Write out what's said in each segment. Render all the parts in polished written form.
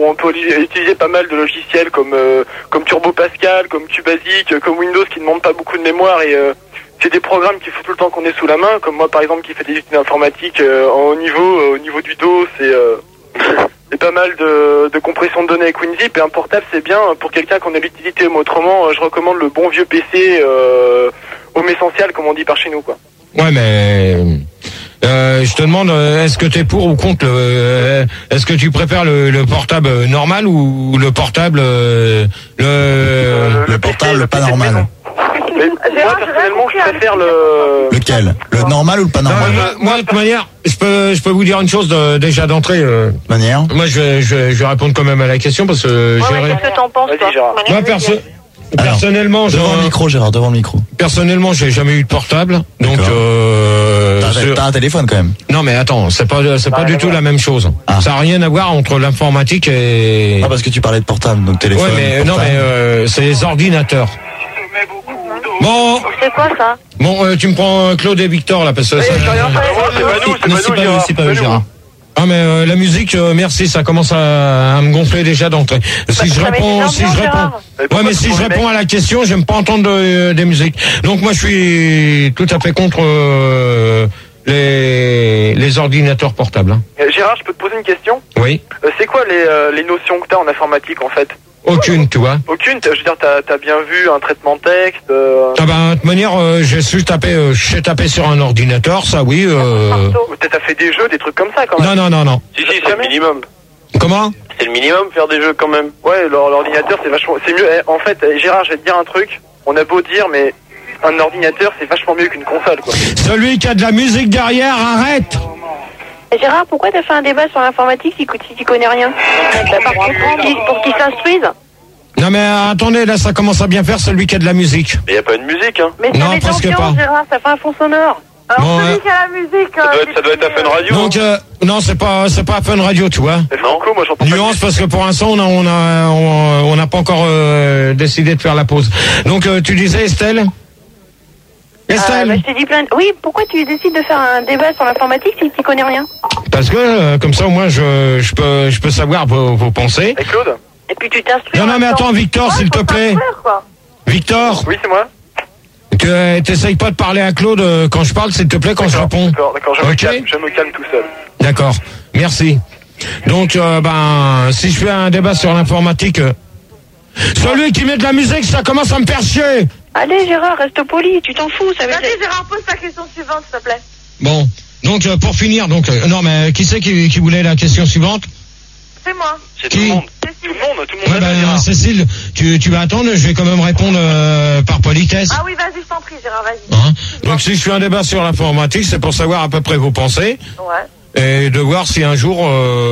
où on peut utiliser pas mal de logiciels comme Turbo Pascal, comme QBasic, comme Windows qui ne demandent pas beaucoup de mémoire et c'est des programmes qu'il faut tout le temps qu'on ait sous la main, comme moi par exemple qui fait des études informatiques au niveau du dos, c'est pas mal de compression de données avec WinZip et un portable c'est bien pour quelqu'un qu'on a l'utilité, mais autrement je recommande le bon vieux PC home essentiel comme on dit par chez nous quoi. Ouais mais je te demande est-ce que t'es pour ou contre est-ce que tu préfères le portable normal ou le portable le portable pas normal. Mais moi personnellement je préfère lequel, le normal ou le pas normal? Moi de toute manière je peux vous dire une chose déjà d'entrée manière. Moi je vais répondre quand même à la question parce que qu'est-ce que t'en penses toi? Moi personnellement devant le micro Gérard, devant le micro. Personnellement j'ai jamais eu de portable donc t'as un téléphone quand même. Non mais attends, c'est pas du tout la même chose. Ça a rien à voir entre l'informatique et parce que tu parlais de portable donc téléphone. Ouais mais portable. non mais c'est les ordinateurs. Bon. C'est quoi ça? Bon, tu me prends Claude et Victor là parce que c'est pas eux Gérard. Ah mais la musique, merci, ça commence à me gonfler déjà d'entrée. Si je réponds à la question, j'aime pas entendre des musiques. Donc moi je suis tout à fait contre les ordinateurs portables. Hein. Gérard, je peux te poser une question? Oui. C'est quoi les notions que t'as en informatique en fait? Aucune, tu vois. Aucune, je veux dire, t'as bien vu un traitement de texte Ah ben, de toute manière, j'ai tapé sur un ordinateur, ça oui. T'as fait des jeux, des trucs comme ça quand même? Non. Si, c'est le minimum. Comment? C'est le minimum, faire des jeux quand même. Ouais, l'ordinateur, c'est mieux. En fait, Gérard, je vais te dire un truc. On a beau dire, mais un ordinateur, c'est vachement mieux qu'une console, quoi. Celui qui a de la musique derrière, arrête! Gérard, pourquoi t'as fait un débat sur l'informatique si tu connais rien? Pour qu'ils s'instruisent? Non mais attendez, là ça commence à bien faire celui qui a de la musique. Mais y a pas de musique, hein. Mais non, presque pas. Gérard, ça fait un fond sonore. Alors bon, celui qui a la musique... ça doit être à Fun Radio. Donc, non, c'est pas à Fun Radio, tu vois. Non, moi j'entends pas. Nuance, parce que pour l'instant, on n'a pas encore décidé de faire la pause. Donc, tu disais Estelle? Estelle? Je t'ai dit Oui, pourquoi tu décides de faire un débat sur l'informatique si tu connais rien? Parce que, comme ça, au moins, je peux savoir vos pensées. Et Claude? Et puis tu t'instruis. Non, mais attends, Victor, s'il te plaît. Victor? Oui, c'est moi. T'essayes pas de parler à Claude quand je parle, s'il te plaît, quand je réponds. D'accord, je me calme tout seul. D'accord, merci. Donc, si je fais un débat sur l'informatique, celui qui met de la musique, ça commence à me faire chier. Allez, Gérard, reste poli, tu t'en fous. Vas-y, Gérard, pose ta question suivante, s'il te plaît. Bon, donc pour finir, non, mais qui c'est qui voulait la question suivante? C'est moi. C'est tout le monde. Tout le monde. Ouais, Cécile, tu vas attendre, je vais quand même répondre par politesse. Ah oui, vas-y, je t'en prie, Gérard, vas-y. Hein? Donc si je fais un débat sur l'informatique, c'est pour savoir à peu près vos pensées. Ouais. Et de voir si un jour,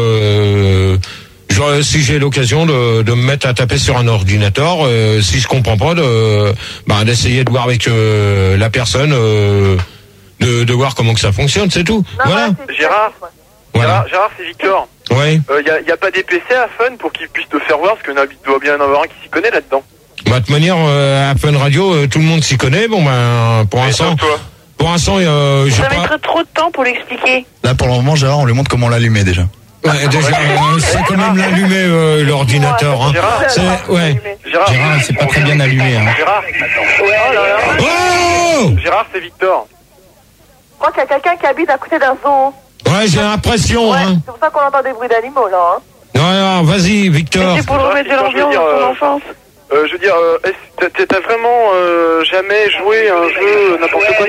si j'ai l'occasion de me mettre à taper sur un ordinateur, si je comprends pas, d'essayer de voir avec la personne, de voir comment que ça fonctionne, c'est tout. Non, voilà. Gérard. Voilà. Gérard, c'est Victor. Oui. Y a pas des PC à Fun pour qu'ils puissent te faire voir, parce qu'il doit bien en avoir un qui s'y connaît là-dedans. Bah, de toute manière, à Fun Radio, tout le monde s'y connaît. Bon, pour l'instant, j'ai Ça pas. mettra trop de temps pour l'expliquer. Là pour le moment Gérard, on lui montre comment l'allumer déjà. Ouais, déjà, c'est quand même l'allumer l'ordinateur. Hein. Gérard, c'est pas très bien allumé. Hein. Gérard. Oh Gérard, c'est Victor. Je crois qu'il y a quelqu'un qui habite à côté d'un zoo. Ouais, j'ai l'impression. Ouais, Hein. c'est pour ça qu'on entend des bruits d'animaux, là. Hein. Non, vas-y, Victor. C'est pour le remettre de l'ambiance dans ton enfance. Je veux dire, t'as vraiment jamais joué un jeu n'importe quoi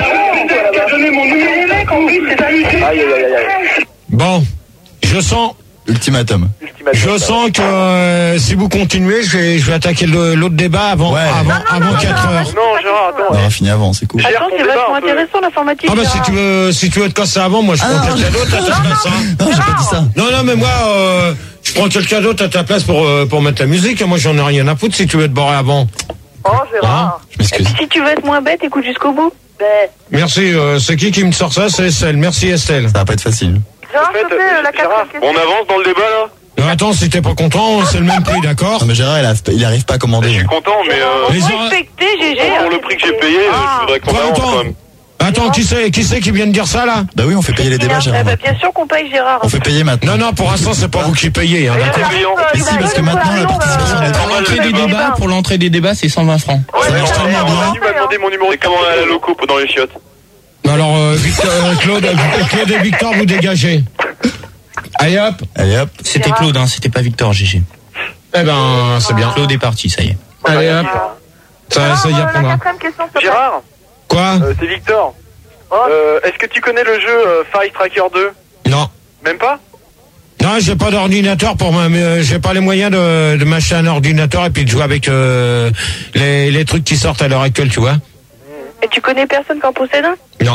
sur Aïe. Bon, je sens Ultimatum. Je sens que si vous continuez, je vais attaquer l'autre débat avant 4 heures. Non, Gérard, attends. On aura fini avant, c'est cool. Attends, c'est vachement intéressant l'informatique. Ah bah si tu veux te casser avant, moi je prends quelqu'un d'autre à ta place. Non, j'ai pas dit ça. Non, mais moi je prends quelqu'un d'autre à ta place pour mettre la musique. Moi j'en ai rien à foutre si tu veux te barrer avant. Oh, Gérard. Je m'excuse. Si tu veux être moins bête, écoute jusqu'au bout. Merci, c'est qui me sort ça? C'est Estelle. Merci Estelle. Ça va pas être facile. Gérard, s'il te plaît, la quatrième question. On avance dans le débat là? Attends, si t'es pas content, c'est le même prix, d'accord? Non, mais Gérard, il arrive pas à commander. Je suis content, mais Respectez, GG. pour le prix que j'ai payé, je voudrais qu'on avance quand même. Attends, qui c'est qui vient de dire ça, là? Bah oui, on fait payer les débats, Gérard. Bien sûr qu'on paye Gérard. On fait payer maintenant. Non, pour l'instant, c'est pas vous qui payez, hein, d'accord? Mais si, parce que maintenant, la participation est pour l'entrée des débats, c'est 120 francs. Ça marche tellement bien. Manu m'a demandé mon numéro de comment à la loco dans les chiottes. Alors, Claude et Victor, vous dégagez. Allez hop. C'était Claude, hein, c'était pas Victor, GG. Eh ben, c'est bien. Claude est parti, ça y est. Allez hop. Ça y apprendra. Gérard. Quoi? C'est Victor. Est-ce que tu connais le jeu Fire Tracker 2? Non. Même pas? Non, j'ai pas d'ordinateur pour moi, mais j'ai pas les moyens de m'acheter un ordinateur et puis de jouer avec les trucs qui sortent à l'heure actuelle, tu vois. Et tu connais personne qui en possède un? Non.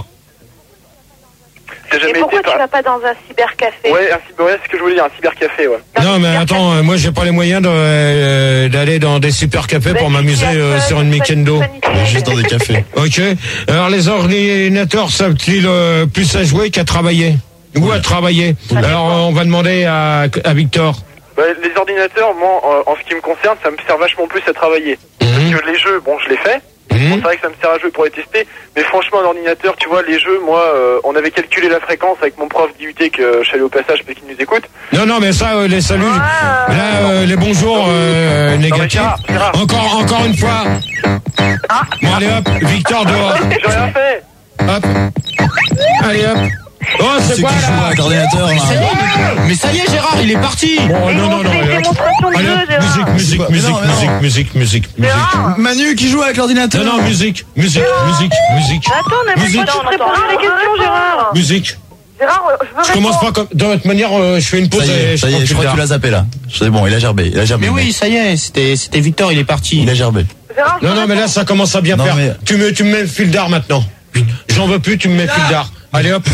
Et pourquoi tu vas pas dans un cybercafé? Ouais, c'est ce que je voulais dire, un cybercafé, ouais. Non, mais attends, moi j'ai pas les moyens d'aller dans des supercafés pour m'amuser sur une Nintendo. Juste dans des cafés. Ok. Alors les ordinateurs savent-ils plus à jouer qu'à travailler? Ou à travailler? Alors on va demander à Victor. Les ordinateurs, moi, en ce qui me concerne, ça me sert vachement plus à travailler. Parce que les jeux, bon, je les fais. Bon, c'est vrai que ça me sert à jouer pour les tester, mais franchement, un ordinateur, tu vois, les jeux, moi, on avait calculé la fréquence avec mon prof d'IUT que je salue au passage parce qu'il nous écoute. Non, mais ça, les saluts, là, les bonjours négatifs. Encore une fois. Bon, allez hop, Victor dehors. J'ai rien fait. Hop. Allez hop. Oh, c'est quoi là? Ordinateur, Mais ça y est, Gérard, il est parti. Oh, non. Allez, musique. Manu qui joue avec l'ordinateur. Non, musique. Attends, on a pas le temps de répondre à la question, Gérard. Musique. Gérard, je veux Je commence pas comme. De toute manière, je fais une pause. Ça y est, je crois que tu l'as zappé là. C'est bon, il a gerbé. Mais oui, ça y est, c'était Victor, il est parti. Il a gerbé. Non, mais là, ça commence à bien faire. Mais... Tu me mets le fil d'art maintenant. J'en veux plus, tu me mets fil d'art. Allez hop.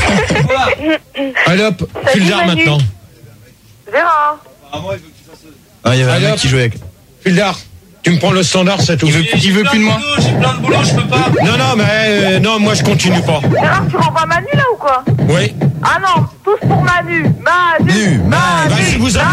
Fil d'art maintenant. Gérard. Ah, il y avait un mec qui jouait avec. Fil d'art. Tu me prends le standard, c'est tout. Il veut plus de moi. J'ai plein de boulot, je peux pas. Non, mais non, moi je continue pas. Gérard, tu renvoies Manu là ou quoi? Oui. Ah non, tous pour Manu. Bah, si vous avez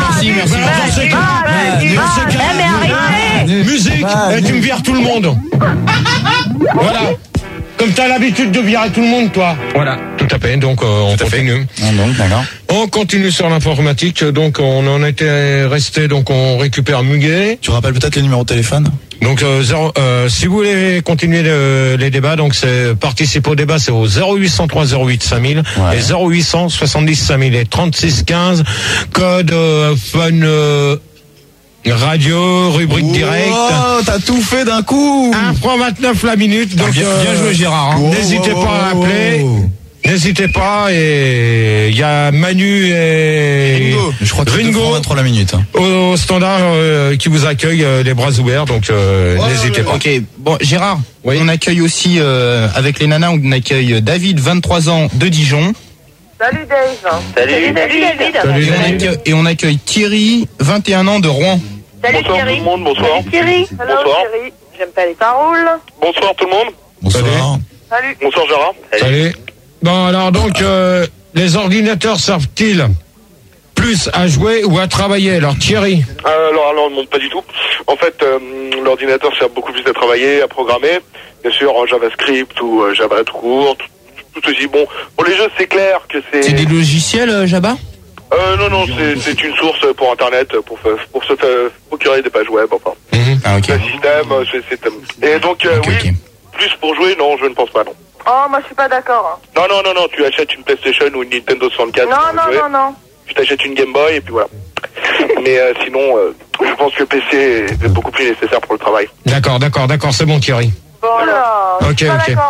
musique, et tu me vires tout le monde. Voilà. Comme t'as l'habitude de virer tout le monde, toi. Voilà, tout à fait. Donc, on continue. D'accord. On continue sur l'informatique. Donc, on en était resté. Donc, on récupère Muguet. Tu rappelles peut-être les numéros de téléphone? Donc, si vous voulez continuer les débats, donc c'est participer au débat, c'est au 0803 08 5000 et 0800 70 5000 et 36 15. Code fun. Radio, rubrique directe. Oh, t'as tout fait d'un coup. 1,29 la minute. Donc, bien joué, Gérard. Hein. N'hésitez pas à appeler. N'hésitez pas. Et il y a Manu et Ringo. Je crois que c'est 2,23 la minute. Au standard qui vous accueille les bras ouverts. Donc, n'hésitez pas. Ok. Bon, Gérard, on accueille aussi, avec les nanas, on accueille David, 23 ans, de Dijon. Salut Dave. Salut David. Et on accueille Thierry, 21 ans, de Rouen. Salut Bonsoir Thierry. tout le monde, bonsoir. Thierry. Bonsoir. Thierry. J'aime pas les paroles. Bonsoir tout le monde. Bonsoir. Salut. Bonsoir Gérard. Salut. Bon, alors donc, les ordinateurs servent-ils plus à jouer ou à travailler? Alors Thierry. Alors non, pas du tout. En fait, l'ordinateur sert beaucoup plus à travailler, à programmer. Bien sûr, en JavaScript ou Java tout court, tout aussi bon. Pour les jeux, c'est clair que c'est... C'est des logiciels, Java? Non, c'est une source pour Internet, pour se procurer des pages web, enfin. Ah, ok. Un système, Et donc, Ok. plus pour jouer, non, je ne pense pas, non. Oh, moi je suis pas d'accord. Non, tu achètes une PlayStation ou une Nintendo 64. Non. Tu t'achètes une Game Boy et puis voilà. Mais sinon, je pense que le PC est beaucoup plus nécessaire pour le travail. D'accord, c'est bon Thierry. Bon là. Ok.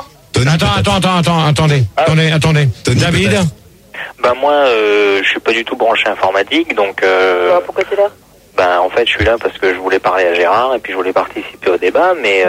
Attendez. David. Ben moi, je suis pas du tout branché informatique, donc. Pourquoi t'es là? Ben en fait, je suis là parce que je voulais parler à Gérard et puis je voulais participer au débat, mais.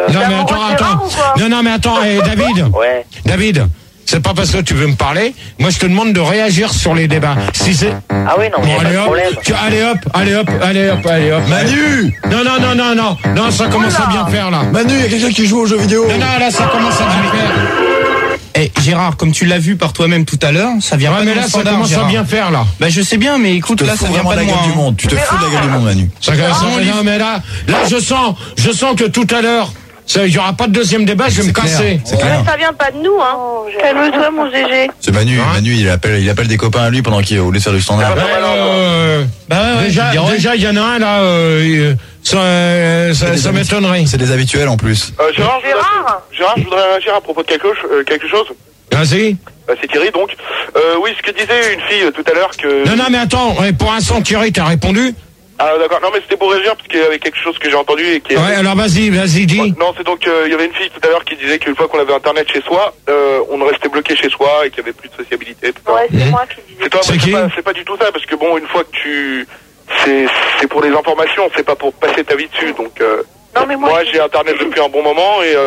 Non mais attends, David. Ouais. David. C'est pas parce que tu veux me parler. Moi, je te demande de réagir sur les débats. Si c'est... Ah oui, non, mais bon, pas de problème. Allez hop. Manu! Non, ça commence à bien faire, là. Manu, il y a quelqu'un qui joue aux jeux vidéo. Non, là, ça commence à bien faire. Eh, Gérard, comme tu l'as vu par toi-même tout à l'heure, ça vient pas mais là, ça commence à bien faire, là. Bah, je sais bien, mais écoute, là, ça vient pas de moi. Tu te fous de la gueule du monde, Manu. Non, mais là, je sens que tout à l'heure, Il y aura pas de deuxième débat, je vais me casser. C'est clair. Ça vient pas de nous, hein. Calme-toi, mon GG. C'est Manu. Manu, il appelle des copains à lui pendant qu'il est au lieu de faire du standard. Déjà, il y en a un là. Ça m'étonnerait. C'est des habituels en plus. Gérard, je voudrais réagir à propos de quelque chose. Vas-y. C'est Thierry, donc. Oui, ce que disait une fille tout à l'heure que... Non, mais attends, pour l'instant, Thierry, t'as répondu? Ah, d'accord. Non, mais c'était pour réagir, parce qu'il y avait quelque chose que j'ai entendu et qui... Ouais, alors vas-y, dis. Non, c'est donc, il y avait une fille tout à l'heure qui disait qu'une fois qu'on avait Internet chez soi, on restait bloqué chez soi et qu'il n'y avait plus de sociabilité, tout ça. Ouais, c'est moi qui disais. C'est toi, C'est qui c'est pas du tout ça, parce que bon, une fois que c'est pour les informations, c'est pas pour passer ta vie dessus, donc... Non, mais moi j'ai Internet depuis un bon moment et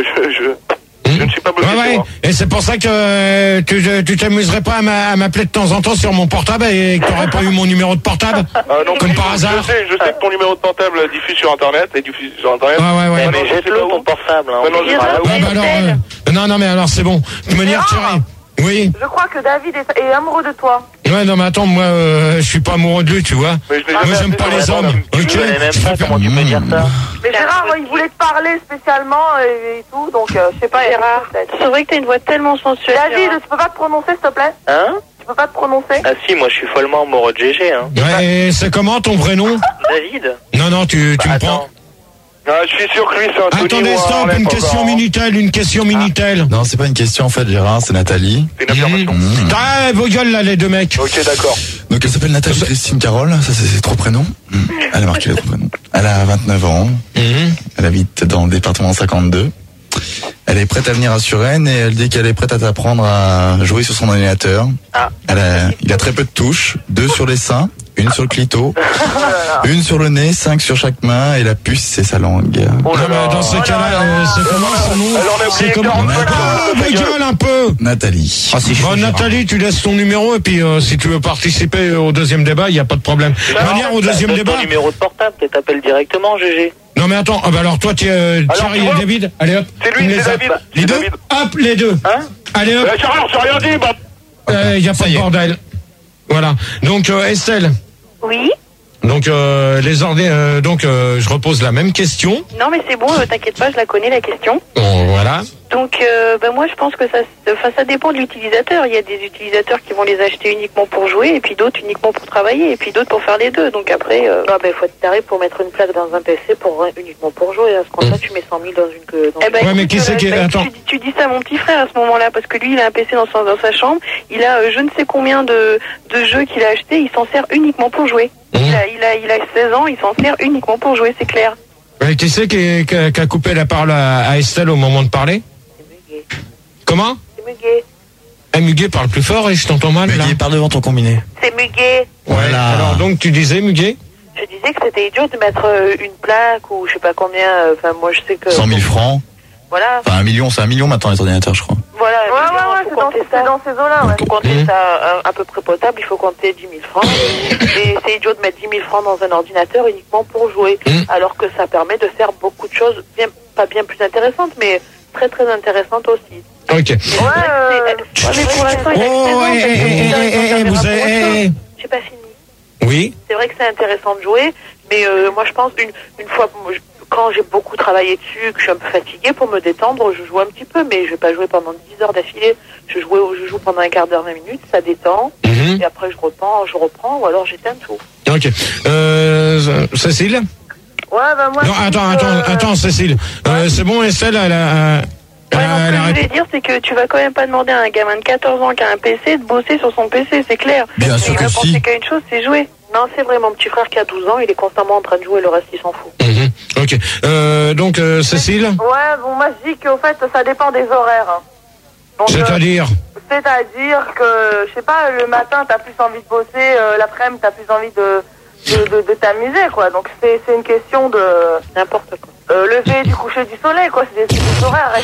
je ne suis pas bloqué chez moi. Et c'est pour ça que tu t'amuserais pas à m'appeler de temps en temps sur mon portable et que t'aurais pas eu mon numéro de portable non, comme par hasard. Je sais que ton numéro de portable diffuse sur Internet et diffuse sur Internet. Ouais. Mais jette-le ton portable. Non, mais alors c'est bon. De manière Thierry. Oui. Je crois que David est amoureux de toi. Ouais, non, mais attends, moi, je suis pas amoureux de lui, tu vois. Moi, j'aime pas les hommes. Ok. Comment tu peux dire ça? Mais Gérard, il voulait te parler spécialement et tout, donc je sais pas. Gérard, c'est vrai que t'as une voix tellement sensuelle. David, tu peux pas te prononcer, s'il te plaît? Hein? Tu peux pas te prononcer? Ah si, moi je suis follement amoureux de GG, hein. Ouais, et c'est comment ton vrai nom? David? Non, tu me prends. Ah, je suis sûr que lui, c'est un Tony. Attendez, stop, une question Minitel. Non, c'est pas une question en fait, Gérard, c'est Nathalie. C'est une affirmation. Ah, vos gueules là, les deux mecs. Ok, d'accord. Donc elle s'appelle Nathalie Christine Carole, ça c'est ses trois prénoms. Elle a marqué les trois prénoms. Elle a 29 ans. Elle habite dans le département 52. Elle est prête à venir à Suresnes et elle dit qu'elle est prête à t'apprendre à jouer sur son ordinateur. Il a très peu de touches, 2 sur les seins, 1 sur le clito, 1 sur le nez, 5 sur chaque main et la puce c'est sa langue. Non, mais dans ces cas-là, c'est comment son nom? C'est comment? Vos gueules un peu. Nathalie. Bon, Nathalie, tu laisses ton numéro et puis si tu veux participer au deuxième débat, il n'y a pas de problème. Venir au deuxième débat. Ton numéro de portable, tu t'appelles directement, GG. Non mais attends, alors toi Thierry et David, allez hop. C'est lui, c'est David. Les deux. Hop, les deux. Hein? Allez hop. Gérard, j'ai rien dit, bah. Il y a pas de bordel. Voilà. Donc Estelle. Oui. Donc je repose la même question. Non, mais c'est bon, t'inquiète pas, je la connais, la question. Bon, voilà. Donc, moi, je pense que ça dépend de l'utilisateur. Il y a des utilisateurs qui vont les acheter uniquement pour jouer, et puis d'autres uniquement pour travailler, et puis d'autres pour faire les deux. Donc après... il faut être taré pour mettre une plaque dans un PC uniquement pour jouer. À ce compte-là, tu mets 100 000 dans une... Ouais, mais qui c'est qui... Attends. Tu dis ça à mon petit frère à ce moment-là, parce que lui, il a un PC dans sa chambre. Il a je ne sais combien de jeux qu'il a achetés. Il s'en sert uniquement pour jouer. Il a 16 ans, il s'en sert uniquement pour jouer, c'est clair. Ouais, qui c'est qui a coupé la parole à Estelle au moment de parler? C'est Muguet. Comment? C'est Muguet. Muguet, parle plus fort et je t'entends mal. Muguet, parle devant ton combiné. C'est Muguet. Voilà. Alors donc tu disais Muguet? Je disais que c'était idiot de mettre une plaque ou je sais pas combien. Enfin, moi je sais que... 100 000 francs. Voilà. Enfin 1 million, c'est 1 million maintenant les ordinateurs, je crois. Voilà. Ouais, c'est dans ces eaux-là. Il faut compter ça à peu près potable. Il faut compter 10 000 francs. Et c'est idiot de mettre 10 000 francs dans un ordinateur uniquement pour jouer. Alors que ça permet de faire beaucoup de choses, pas bien plus intéressantes, mais très très intéressantes aussi. Ok. Mais pour l'instant, il a 16 ans. Vous avez... J'ai pas fini. Oui. C'est vrai que c'est intéressant de jouer, mais moi je pense une fois, quand j'ai beaucoup travaillé dessus, que je suis un peu fatiguée, pour me détendre, je joue un petit peu, mais je vais pas jouer pendant 10 heures d'affilée. Je joue pendant un quart d'heure, 20 minutes, ça détend, et après je reprends, ou alors j'éteins tout. Ok. Cécile? Ouais, moi... Non, attends, Cécile. C'est bon, Estelle, Ce que je voulais dire, c'est que tu vas quand même pas demander à un gamin de 14 ans qui a un PC de bosser sur son PC, c'est clair. Bien sûr que si. Il va penser qu'à une chose, c'est jouer. Non, c'est vrai, mon petit frère qui a 12 ans, il est constamment en train de jouer, le reste il s'en fout. Ok. Donc, Cécile? Ouais, bon, moi je dis qu'au fait, ça dépend des horaires. Hein. Donc, c'est-à-dire que, je sais pas, le matin t'as plus envie de bosser, l'après-midi t'as plus envie de t'amuser, quoi. Donc c'est une question de n'importe quoi. Lever du coucher du soleil, quoi. C'est des horaires.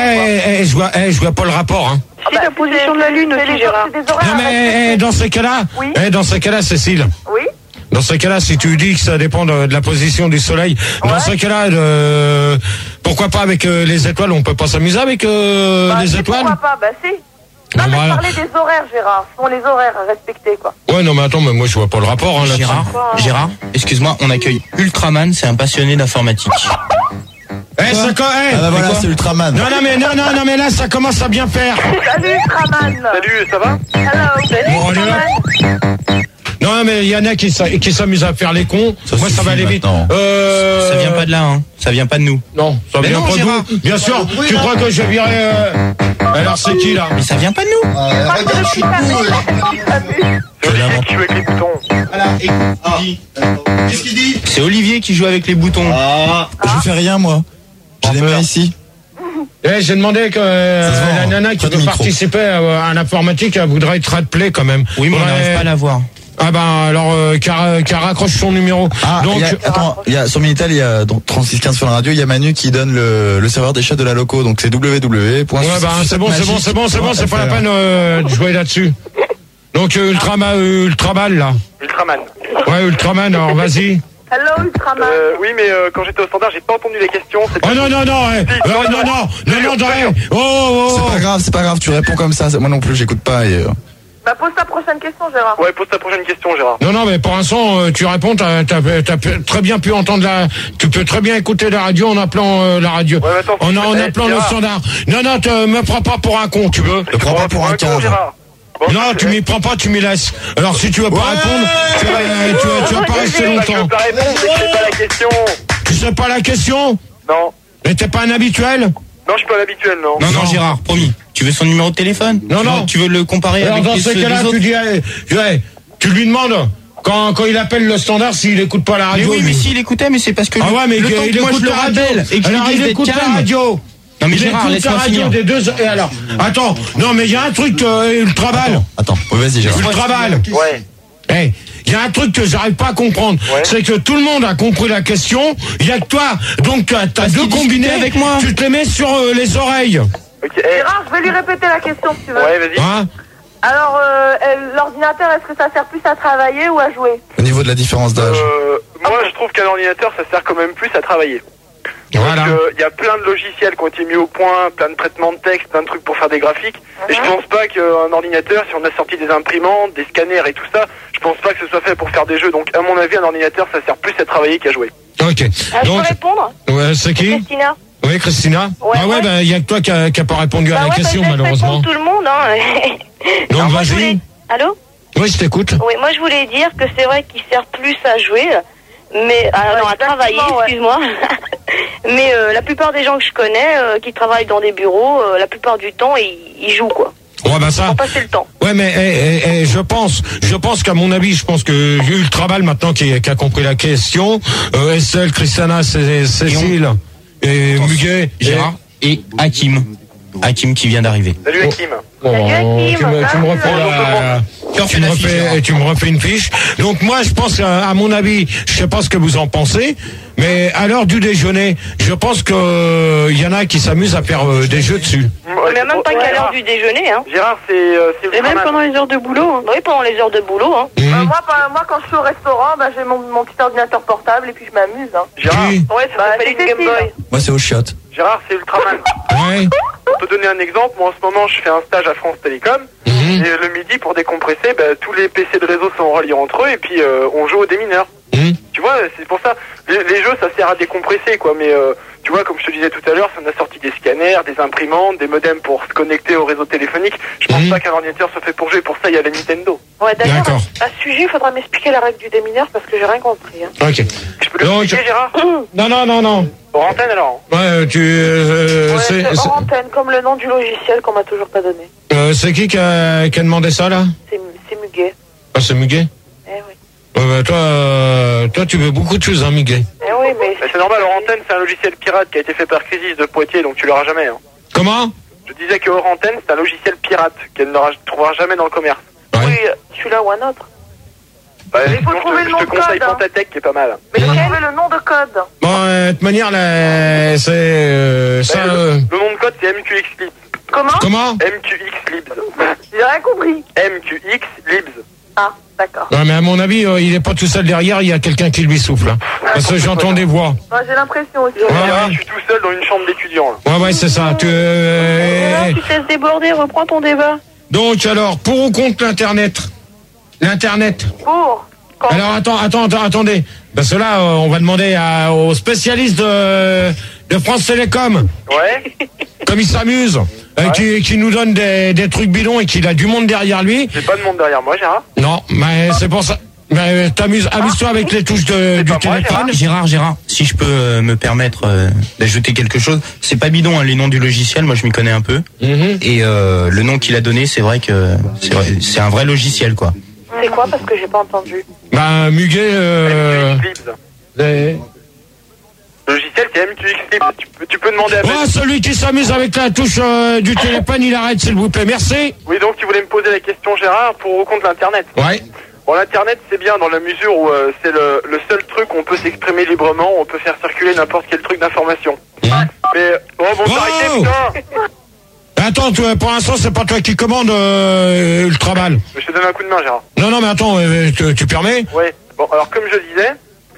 Je vois pas le rapport, hein. Si, la position de la lune aussi, Gérard. Non, mais dans ces cas-là, Cécile. Oui. Dans ce cas-là, si tu dis que ça dépend de la position du soleil, dans ce cas-là, pourquoi pas avec les étoiles? On peut pas s'amuser avec les étoiles? Pourquoi pas? Bah si. Non, mais je parlais des horaires, Gérard. Ce sont les horaires à respecter, quoi. Ouais, non, mais attends, mais moi je vois pas le rapport, hein, Gérard, excuse-moi, on accueille Ultraman, c'est un passionné d'informatique. Ça Ah bah voilà, c'est Ultraman. Non, mais là, ça commence à bien faire. Salut Ultraman. Salut, ça va? Hello, salut Bon, allez, Ultraman. Non, mais il y en a qui s'amusent à faire les cons. Moi, ça va aller vite. Ça vient pas de là, hein. Ça vient pas de nous. Non, ça vient pas de nous. Bien sûr, tu crois que je virais... Alors, c'est qui, là? Mais ça vient pas de nous. Regarde, je suis C'est Olivier qui joue avec les boutons. Voilà, qu'est-ce qu'il dit? C'est Olivier qui joue avec les boutons. Je fais rien, moi. J'ai les mains ici. J'ai demandé que la nana qui veut participer à l'informatique, elle voudrait être rappelée quand même. Oui, mais on n'arrive pas à la voir. Ah ben alors qu'elle raccroche son numéro. Donc il y a sur Minitel, il y a donc 3615 sur la radio, il y a Manu qui donne le serveur des chats de la loco, donc c'est www. Ouais c'est bon, c'est pas la peine de jouer là-dessus. Donc Ultraman là. Ultraman. Ouais, Ultraman, alors vas-y. Hello Ultraman. Oui, mais quand j'étais au standard, j'ai pas entendu les questions. Oh non, C'est pas grave, tu réponds comme ça, moi non plus, j'écoute pas et Bah pose ta prochaine question Gérard. Ouais, pose ta prochaine question Gérard. Non, mais pour l'instant, tu réponds, t'as très bien pu entendre tu peux très bien écouter la radio en appelant la radio. Ouais, attends, en appelant le standard. Non, me prends pas pour un con, tu veux. te prends pas pour un con, cadre. Gérard. Bon, Non, tu m'y prends pas, tu m'y laisses. Alors si tu veux pas répondre, tu vas pas rester Je longtemps. peux pas répondre, mais je sais pas la question. Tu sais pas la question? Non. Mais t'es pas un habituel? Non, je suis pas l'habituel, non. Non, Gérard, promis. Tu veux son numéro de téléphone? Non. Tu veux le comparer Alors avec dans ces cas-là, tu dis, tu lui demandes quand il appelle le standard s'il écoute pas la radio. Mais oui, mais s'il écoutait, mais c'est parce que ah ouais, mais le temps que moi je le rappelle et que alors il écoute la radio. Non mais il Gérard, écoute laisse-moi la radio finir. des deux. Et alors, attends, non mais il y a un truc Ultraman. Attends, vas-y Gérard. Ultraman. Ouais. Il y a un truc que j'arrive pas à comprendre, c'est que tout le monde a compris la question, il y a que toi, donc t'as deux combinés avec moi. Tu te les mets sur les oreilles. Ok. Gérard, je vais lui répéter la question si tu veux. Ouais, vas-y. Hein? Alors, l'ordinateur, est-ce que ça sert plus à travailler ou à jouer? Au niveau de la différence d'âge. Moi, je trouve qu'un ordinateur, ça sert quand même plus à travailler. Voilà. Il y a plein de logiciels qui ont été mis au point, plein de traitements de texte, plein de trucs pour faire des graphiques. Et je pense pas qu'un ordinateur, si on a sorti des imprimantes, des scanners et tout ça, je pense pas que ce soit fait pour faire des jeux. Donc, à mon avis, un ordinateur, ça sert plus à travailler qu'à jouer. Ok. Je peux répondre? Ouais, c'est qui? Christina. Oui, Christina. Ouais. Bah, il y a que toi qui a pas répondu à la question, malheureusement. Tout le monde, hein. Donc, vas-y. Allô? Oui, je t'écoute. Oui, moi, je voulais dire que c'est vrai qu'il sert plus à jouer, mais, non, à travailler, excuse-moi. Mais, la plupart des gens que je connais, qui travaillent dans des bureaux, la plupart du temps, ils jouent, quoi. Ouais, bah ça. Pour passer le temps. Ouais, mais je pense qu'à mon avis, je pense que j'ai eu le travail maintenant qui a compris la question. Estelle, Christiana, Cécile et Muguet, Gérard et Hakim. Hakim qui vient d'arriver. Salut Hakim. Tu me refais une fiche. Donc moi, je pense à mon avis, je sais pas ce que vous en pensez, mais à l'heure du déjeuner, je pense que il y en a qui s'amusent à faire des jeux dessus. Mais même pas qu'à l'heure du déjeuner, hein. Gérard, c'est Et même pendant les heures de boulot. Hein. Oui, pendant les heures de boulot, hein. Moi, quand je suis au restaurant, j'ai mon petit ordinateur portable et puis je m'amuse. Hein. Gérard. Ouais, ça s'appelle une Game Boy. Moi c'est au chiotte. Gérard, c'est Ultraman. Ouais. Pour te donner un exemple, moi en ce moment je fais un stage à France Télécom et le midi pour décompresser, tous les PC de réseau sont reliés entre eux et puis on joue aux démineurs. Tu vois, c'est pour ça, les jeux ça sert à décompresser quoi, mais tu vois comme je te disais tout à l'heure, ça en a sorti des scanners, des imprimantes, des modems pour se connecter au réseau téléphonique. Je pense pas qu'un ordinateur se fait pour jouer, pour ça il y a la Nintendo. Ouais, d'ailleurs, D'accord. à ce sujet, il faudra m'expliquer la règle du démineur parce que j'ai rien compris. Hein. Ok. Je peux l'expliquer Gérard? Non. Hors antenne alors. Ouais, C'est hors antenne, comme le nom du logiciel qu'on m'a toujours pas donné. c'est qui a demandé ça là? C'est Muguet. Ah, c'est Muguet. Eh oui. Ouais, toi, tu veux beaucoup de choses, hein, Muguet. Eh oui, mais C'est normal, hors antenne c'est un logiciel pirate qui a été fait par Crisis de Poitiers, donc tu l'auras jamais. Hein. Comment? Je disais que hors antenne c'est un logiciel pirate qu'elle ne trouvera jamais dans le commerce. Ouais. oui, celui-là ou un autre. Il faut trouver le nom je de te conseille code, hein. Fantatech qui est pas mal. Mais il faut trouver le nom de code. Bon, de toute manière, là, c'est ça. Le nom de code c'est MQXLibs. Comment? MQXLibs. J'ai rien compris. MQXLibs. Ah, d'accord. Ouais, mais à mon avis, il est pas tout seul derrière, il y a quelqu'un qui lui souffle. Hein. Parce que j'entends des voix. Moi, j'ai l'impression aussi. Je suis tout seul dans une chambre d'étudiant. Ouais, c'est ça. Tu te laisses déborder, reprends ton débat. Donc, alors, pour ou contre l'Internet? L'Internet. Pour. Alors, attendez. Parce que là, on va demander aux spécialistes de France Télécom. Ouais. Comme il s'amuse, qui nous donne des trucs bidons et qu'il a du monde derrière lui. J'ai pas de monde derrière moi, Gérard. Non, mais c'est pour ça. Mais amuse-toi avec les touches du téléphone. Gérard, si je peux me permettre d'ajouter quelque chose, c'est pas bidon les noms du logiciel, moi je m'y connais un peu. Et le nom qu'il a donné, c'est vrai que c'est un vrai logiciel quoi. C'est quoi parce que j'ai pas entendu? Bah Muguet. Le logiciel c'est MQX. Tu peux demander à celui qui s'amuse avec la touche du téléphone, il arrête s'il vous plaît. Merci. Oui, donc tu voulais me poser la question, Gérard, pour compte l'internet. Ouais. Bon, l'internet c'est bien dans la mesure où c'est le seul truc où on peut s'exprimer librement, on peut faire circuler n'importe quel truc d'information. Mais t'arrêter, putain. Attends, pour l'instant c'est pas toi qui commande Ultraman. Je te donne un coup de main, Gérard. Non mais attends, tu permets? Ouais. Bon, alors comme je disais,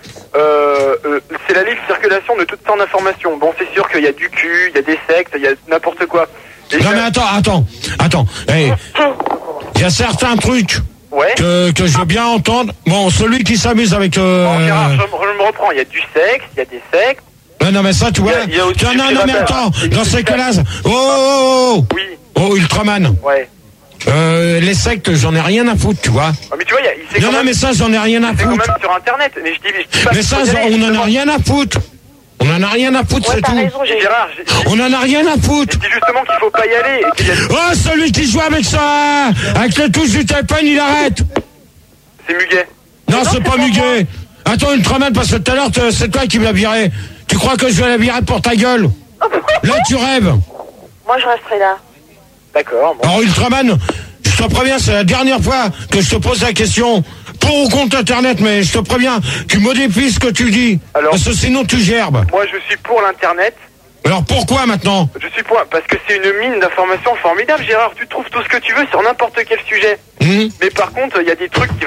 c'est la libre circulation de toutes sortes d'informations. Bon, c'est sûr qu'il y a du cul, il y a des sectes, il y a n'importe quoi. Non mais attends. Hey, il y a certains trucs que je veux bien entendre. Bon, celui qui s'amuse avec... Gérard, je me reprends. Il y a du sexe, il y a des sectes. Non mais ça, tu vois... Non mais attends, dans ces cas-là... Oui. Oh, Ultraman. Ouais. Les sectes, j'en ai rien à foutre, tu vois. Mais tu vois, non, mais ça, j'en ai rien à foutre. C'est quand même sur Internet. Mais je dis pas. Mais ça, on en a rien à foutre. On en a rien à foutre, c'est tout. Gérard, on en a rien à foutre. Je dis justement qu'il faut pas y aller. Oh, celui qui joue avec ça, avec les touches du téléphone, il arrête. C'est Muguet. Non, c'est pas Muguet. Attends, Ultraman, parce que tout à l'heure, c'est toi qui me l'as viré. Tu crois que je vais la virer pour ta gueule? Là, tu rêves. Moi, je resterai là. D'accord. Bon. Alors, Ultraman, je te préviens, c'est la dernière fois que je te pose la question. Pour ou contre Internet, mais je te préviens, tu modifies ce que tu dis. Alors, parce que sinon tu gerbes. Moi je suis pour l'Internet. Alors pourquoi maintenant? Je suis pour, parce que c'est une mine d'informations formidable, Gérard. Tu trouves tout ce que tu veux sur n'importe quel sujet. Mais par contre, il y a des trucs qui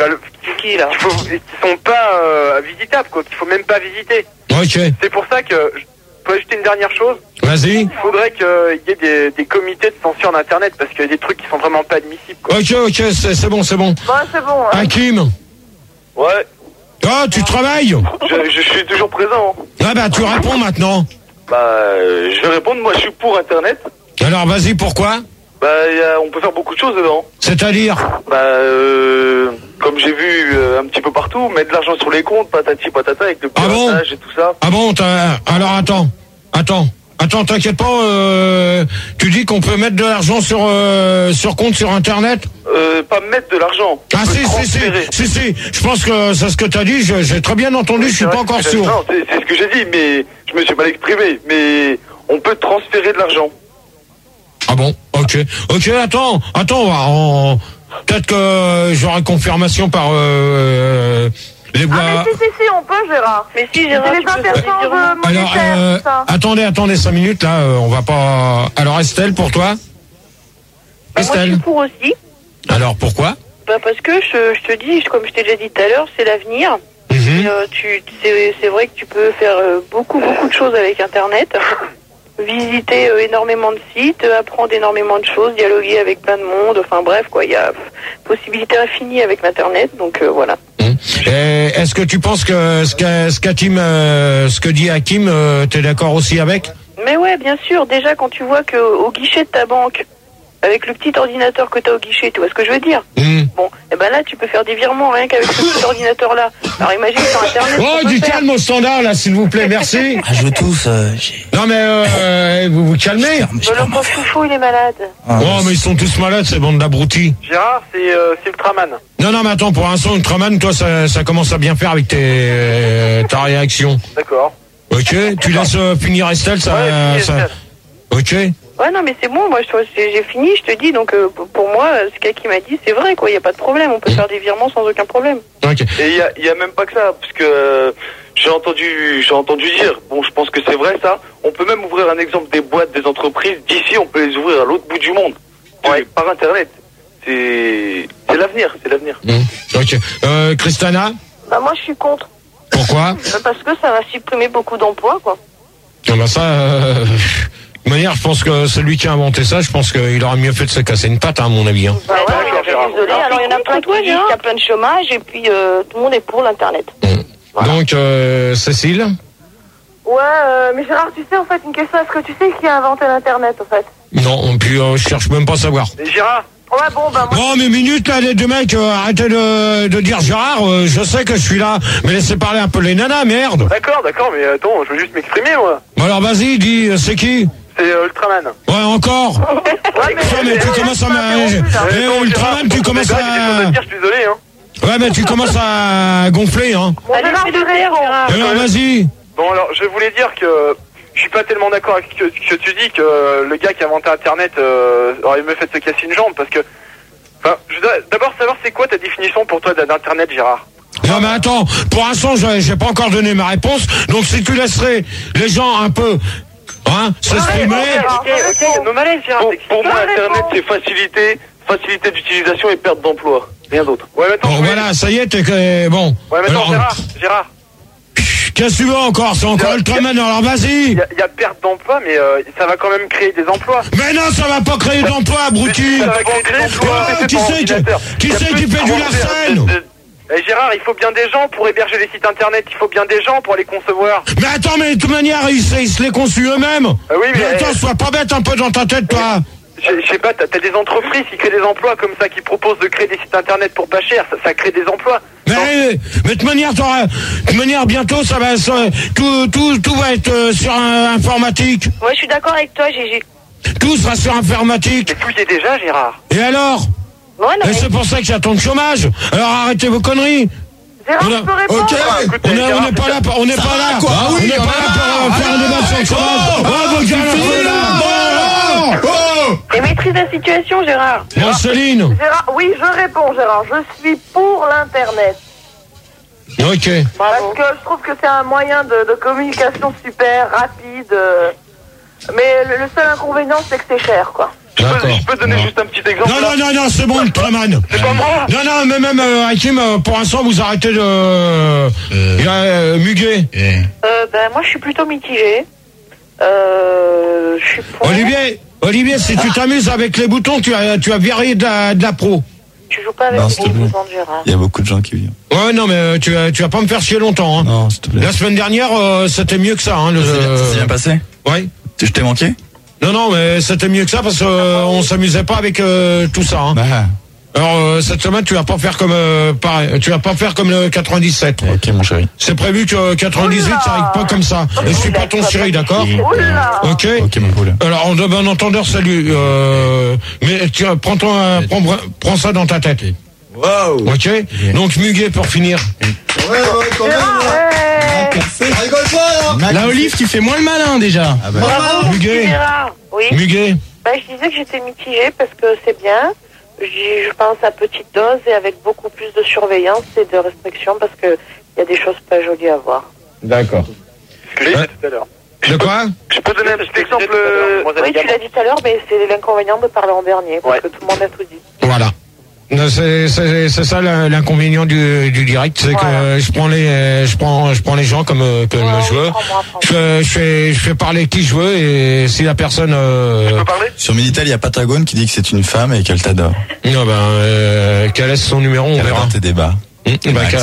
sont pas visitables, quoi, qu'il faut même pas visiter. Ok. C'est pour ça que... Je peux ajouter une dernière chose. Vas-y. Il faudrait qu'il y ait des comités de censure d'Internet, parce qu'il y a des trucs qui sont vraiment pas admissibles, quoi. Ok, c'est bon. Ouais, c'est bon. Hakim. Ouais. Oh, tu travailles? Je suis toujours présent. Ah bah tu réponds maintenant. Je vais répondre, moi je suis pour Internet. Alors vas-y, pourquoi? On peut faire beaucoup de choses dedans. C'est-à-dire? Comme j'ai vu un petit peu partout, mettre de l'argent sur les comptes, patati patata, avec le piratage et tout ça. Ah bon, alors attends, t'inquiète pas, tu dis qu'on peut mettre de l'argent sur compte sur Internet? Pas mettre de l'argent. Ah si, je pense que c'est ce que t'as dit, j'ai très bien entendu, je suis pas encore sûr. Non, c'est ce que j'ai dit, mais je me suis mal exprimé, mais on peut transférer de l'argent. Ah bon, ok, attends, peut-être que j'aurai confirmation par les bois. Ah mais si, on peut, Gérard. Mais si, Gérard, c'est les intentions monétaires, ça. Attendez 5 minutes, là, on va pas... Alors Estelle, pour toi? Estelle. Moi, je suis pour aussi. Alors, pourquoi? Parce que je te dis, comme je t'ai déjà dit tout à l'heure, c'est l'avenir. C'est vrai que tu peux faire beaucoup de choses avec Internet. Visiter énormément de sites, apprendre énormément de choses, dialoguer avec plein de monde, enfin bref, quoi, il y a possibilité infinie avec l'Internet, donc voilà. Est-ce que tu penses que ce que dit Hakim, t'es d'accord aussi avec? Mais ouais, bien sûr, déjà quand tu vois qu'au guichet de ta banque, avec le petit ordinateur que tu as au guichet, tu vois ce que je veux dire? Bon, et ben là, tu peux faire des virements rien qu'avec ce petit ordinateur-là. Alors imagine sur Internet... Oh, du calme au standard, là, s'il vous plaît, merci. Je veux tous... Non, mais vous calmez. Le pauvre Foufou, il est malade. Oh, mais ils sont tous malades, ces bandes d'abrutis. Gérard, c'est Ultraman. Non, mais attends, pour l'instant, Ultraman, toi, ça commence à bien faire avec ta réaction. D'accord. Ok, tu laisses finir Estelle, ça... Ok. Ouais, non, mais c'est bon, moi, j'ai fini, je te dis, donc pour moi, ce qu'Hakim m'a dit, c'est vrai, quoi, il n'y a pas de problème, on peut faire des virements sans aucun problème. Okay. Et il y a même pas que ça, parce que j'ai entendu dire, bon, je pense que c'est vrai ça, on peut même ouvrir un exemple des boîtes, des entreprises, d'ici, on peut les ouvrir à l'autre bout du monde, par Internet. C'est l'avenir, Ok. Christana? Moi, je suis contre. Pourquoi? Parce que ça va supprimer beaucoup d'emplois, quoi. Ah bah ça... De manière, je pense que celui qui a inventé ça, je pense qu'il aurait mieux fait de se casser une patte, à mon avis. Désolé, alors il y en a plein qui disent qu'il y a plein de chômage et puis tout le monde est pour l'Internet. Voilà. Donc, Cécile? Ouais, mais Gérard, tu sais, en fait, une question, est-ce que tu sais qui a inventé l'Internet, en fait? Non, puis je cherche même pas à savoir. Et Gérard? Ouais, bon, bah moi... Oh, mais minute, là, les deux mecs, arrêtez de dire Gérard, je sais que je suis là, mais laissez parler un peu les nanas, merde. D'accord, mais attends, je veux juste m'exprimer, moi. Bon alors, vas-y, dis, c'est qui? C'est Ultraman. Ouais, encore. Ouais, mais tu commences à... Ultraman, tu commences à... Je suis désolé, hein. Ouais, mais tu commences à gonfler, hein. Bon, Gérard, je réponds. Alors, vas-y. Bon, alors, je voulais dire que je suis pas tellement d'accord avec ce que tu dis, que le gars qui a inventé Internet aurait mieux fait de se casser une jambe, parce que... Enfin, je dois d'abord savoir c'est quoi ta définition pour toi d'Internet, Gérard? Non mais attends, pour l'instant j'ai pas encore donné ma réponse, donc si tu laisserais les gens un peu s'exprimer... Ok, nos malaises, Gérard. Pour moi, Internet, c'est facilité d'utilisation et perte d'emploi. Rien d'autre. Ouais, maintenant, bon voilà, ça y est, t'es... Bon. Ouais, maintenant, Gérard. Qu'est-ce que tu veux encore? C'est encore Ultraman, alors vas-y. Il y a perte d'emploi, mais ça va quand même créer des emplois. Mais non, ça va pas créer d'emploi, abruti. Ça va créer des emplois. Qui c'est qui fait du larcène? Gérard, il faut bien des gens pour héberger les sites internet, il faut bien des gens pour les concevoir. Mais attends, mais de toute manière, ils se les conçuent eux-mêmes. Oui, mais attends, sois pas bête un peu dans ta tête, toi. Je sais pas, t'as des entreprises qui créent des emplois comme ça, qui proposent de créer des sites internet pour pas cher, ça crée des emplois. Mais de toute manière, bientôt, ça va, tout va être sur informatique. Ouais, je suis d'accord avec toi, Gégé. Tout sera sur informatique. Mais tout y est déjà, Gérard. Et alors? Ouais, non, et c'est pour ça que j'attends le chômage. Alors arrêtez vos conneries. Gérard, je peux répondre? Ok, on n'est pas là pour faire un débat sur le chômage. Bravo, Et maîtrise la situation, Gérard. Bon, Céline. Gérard, oui, je réponds, Gérard. Je suis pour l'Internet. Ok. Parce que je trouve que c'est un moyen de communication super rapide. Mais le seul inconvénient, c'est que c'est cher, quoi. Je peux donner juste un petit exemple? Non, c'est bon, Ultraman. C'est pas moi. Non, mais même Hakim, pour l'instant, vous arrêtez de... Muguet. Moi, je suis plutôt mitigé. Je suis pour... Olivier, si tu t'amuses avec les boutons, tu as viré de la pro. Tu joues pas avec les boutons de Gérard. Il y a beaucoup de gens qui viennent. Ouais, non, mais tu vas pas me faire chier longtemps. Hein. Non, s'il te plaît. La semaine dernière, c'était mieux que ça. Hein, ça s'est bien passé? Ouais. Je t'ai manqué? Non, mais c'était mieux que ça parce qu'on s'amusait pas avec tout ça. Hein. Alors cette semaine, tu vas pas faire comme pareil. Tu vas pas faire comme le 97. Ok, mon chéri. C'est prévu que 98, ça arrive pas comme ça. Et je suis pas ton chéri, d'accord? Ok. Ok, mon poule. Alors, on donne un entendeur, salut. Mais tu prends ça dans ta tête. Wow. Ok. Donc Muguet pour finir. Ouais, quand même. Rigole pas, là. La Olive, tu fais moins le malin déjà. Ah bah. Bravo, Muguet. Gérard. Oui. Muguet. Je disais que j'étais mitigée parce que c'est bien. Je pense à petite dose et avec beaucoup plus de surveillance et de restriction parce que il y a des choses pas jolies à voir. D'accord. Ce que j'ai dit tout à l'heure. De quoi? Je peux donner un petit exemple? Oui, tu l'as dit tout à l'heure, mais c'est l'inconvénient de parler en dernier parce que tout le monde a tout dit. Voilà. C'est ça l'inconvénient du direct, c'est que je prends les gens comme je veux. Je fais parler qui je veux et si la personne Je peux parler? Sur Minitel, il y a Patagone qui dit que c'est une femme et qu'elle t'adore. Non qu'elle laisse son numéro, on verra tes débats. Oui. Je vais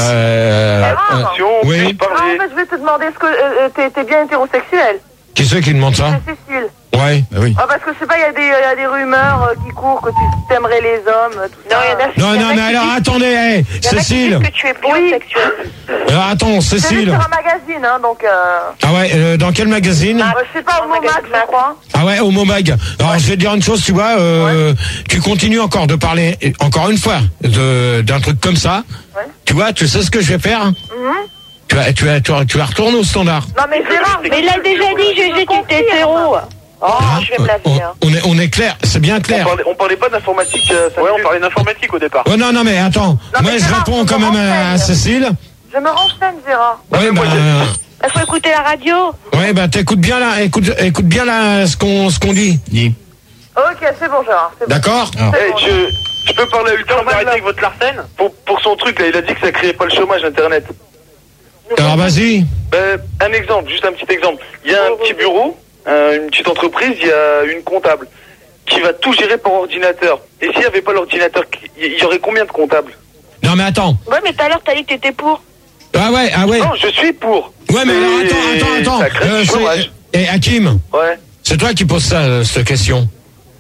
te demander, est-ce que t'es bien hétérosexuel? Qui c'est qui demande ça? C'est Cécile. Ouais. Bah oui. Parce que je sais pas, il y a des rumeurs qui courent que tu t'aimerais les hommes. Tout ça. Non, mais alors attendez, Cécile. Que tu es bisexuel. Alors attends, C'est Cécile. sur un magazine, hein, donc. Ah ouais, dans quel magazine? Je sais pas, au Momac, je crois. Ah ouais, au Momag. Alors je vais te dire une chose, tu vois, tu continues encore de parler, encore une fois, d'un truc comme ça. Ouais. Tu vois, tu sais ce que je vais faire? Tu vas retourner au standard. Non mais Gérard, mais il l'a déjà dit, Gégé, tu t'es hétéro. Je vais me la faire. On est clair, c'est bien clair. On parlait pas d'informatique. Ouais, on parlait d'informatique au départ. Oh, non, mais attends. Moi, je réponds quand même à Cécile. Je me renseigne, Gérard. Ouais, il faut écouter la radio. Ouais, t'écoutes bien là, écoute bien là ce qu'on dit. Ok, c'est bon, Gérard. D'accord. Je peux parler à Ultraman avec votre Larsen? Pour son truc, là, il a dit que ça créait pas le chômage Internet. Alors vas-y. Un exemple, juste un petit exemple. Il y a un petit bureau, une petite entreprise, il y a une comptable qui va tout gérer par ordinateur. Et s'il n'y avait pas l'ordinateur, il y aurait combien de comptables? Non mais attends. Ouais, mais tout à l'heure, t'as dit que t'étais pour. Ah ouais. Non, je suis pour. Ouais, mais alors, attends. Et Hakim. Ouais. C'est toi qui poses ça, cette question.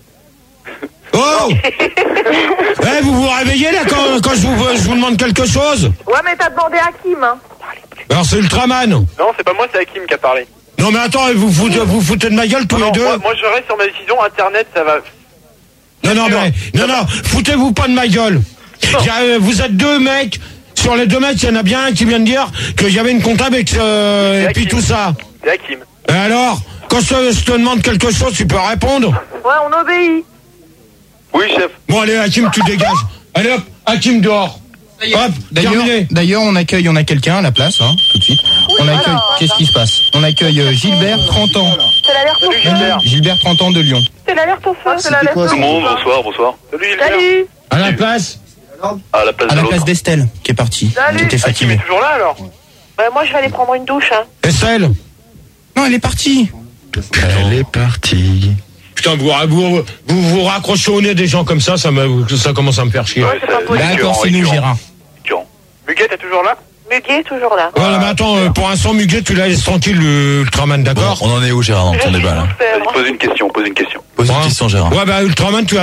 Oh vous vous réveillez là quand je vous demande quelque chose? Ouais, mais t'as demandé à Kim, hein. Alors c'est Ultraman. Non, c'est pas moi, c'est Hakim qui a parlé. Non mais attends, vous foutez de ma gueule tous les deux. Moi je reste sur ma décision, Internet, ça va... Non, foutez-vous pas de ma gueule. Vous êtes deux mecs. Sur les deux mecs, il y en a bien un qui vient de dire qu'il y avait une comptable et puis tout ça. C'est Hakim. Et alors, quand je te demande quelque chose, tu peux répondre? Ouais, on obéit. Oui, chef. Bon, allez, Hakim, tu dégages. Allez hop, Hakim dehors. Hop, terminé. D'ailleurs, on a quelqu'un à la place, hein, tout de suite. Qu'est-ce qui se passe? On accueille Gilbert, 30 ans. C'est l'alerte au feu. Gilbert, 30 ans de Lyon. C'est l'alerte au feu. C'est l'alerte au feu. Tout le monde, bonsoir. Salut Gilbert. Salut. À la place. À la place À de la l'autre. place d'Estelle, qui est partie. Salut. Qui était Hakim est fatiguée. toujours là alors? Bah, moi, je vais aller prendre une douche, hein. Estelle. Non, elle est partie. Elle est partie. Putain, vous raccrochez au nez des gens comme ça commence à me faire chier. Ouais, c'est pas possible. D'accord, c'est nous, Gérard. Muguet, t'es toujours là? Muguet, toujours là. Voilà, mais attends, pour l'instant, Muguet, tu la laisses tranquille, Ultraman, d'accord? Bon, on en est où, Gérard, dans ton débat, là? Vas-y, pose une question. Pose une question, Gérard. Ouais, bah, Ultraman, tu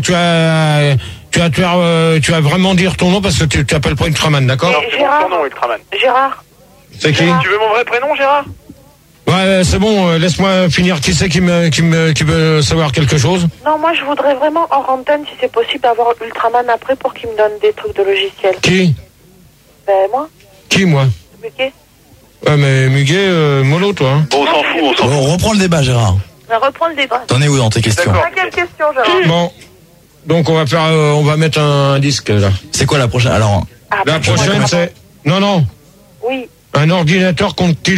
vas vraiment dire ton nom parce que tu t'appelles pas Ultraman, d'accord? Non, c'est mon surnom, Ultraman. Gérard. C'est qui? Tu veux mon vrai prénom, Gérard? Ouais, c'est bon, laisse-moi finir. Qui c'est qui veut savoir quelque chose? Non, moi, je voudrais vraiment, hors antenne, si c'est possible, avoir Ultraman après pour qu'il me donne des trucs de logiciel. Qui? Ben, moi. Qui, moi? Muguet. Ouais, mais Muguet, mollo, toi. Hein. Bon, on s'en fout. On reprend le débat, Gérard. On va reprendre le débat. T'en es où dans tes questions? À quelle question, Gérard? Bon. Donc, on va mettre un disque, là. C'est quoi la prochaine? Alors, La prochaine, c'est... Non. Oui. Un ordinateur compte-t-il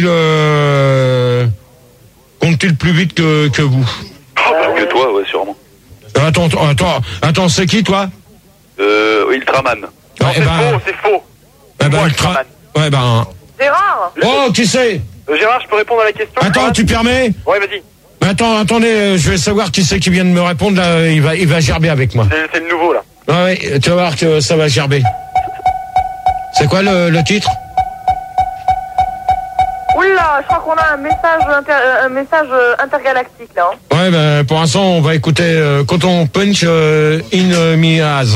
plus vite que vous? Que toi, ouais, sûrement. Attends, c'est qui, toi? Ultraman. Non, c'est faux. Ultraman. Ouais, ben... Gérard. Oh, qui c'est? Gérard, je peux répondre à la question? Attends, tu permets? Ouais, vas-y. Attendez, je vais savoir qui c'est qui vient de me répondre, là, il va gerber avec moi. C'est le nouveau, là. Ouais, tu vas voir que ça va gerber. C'est quoi le titre? Oula, je crois qu'on a un message intergalactique, là. Hein. Ouais, ben, pour l'instant, on va écouter Coton Punch in Miaz.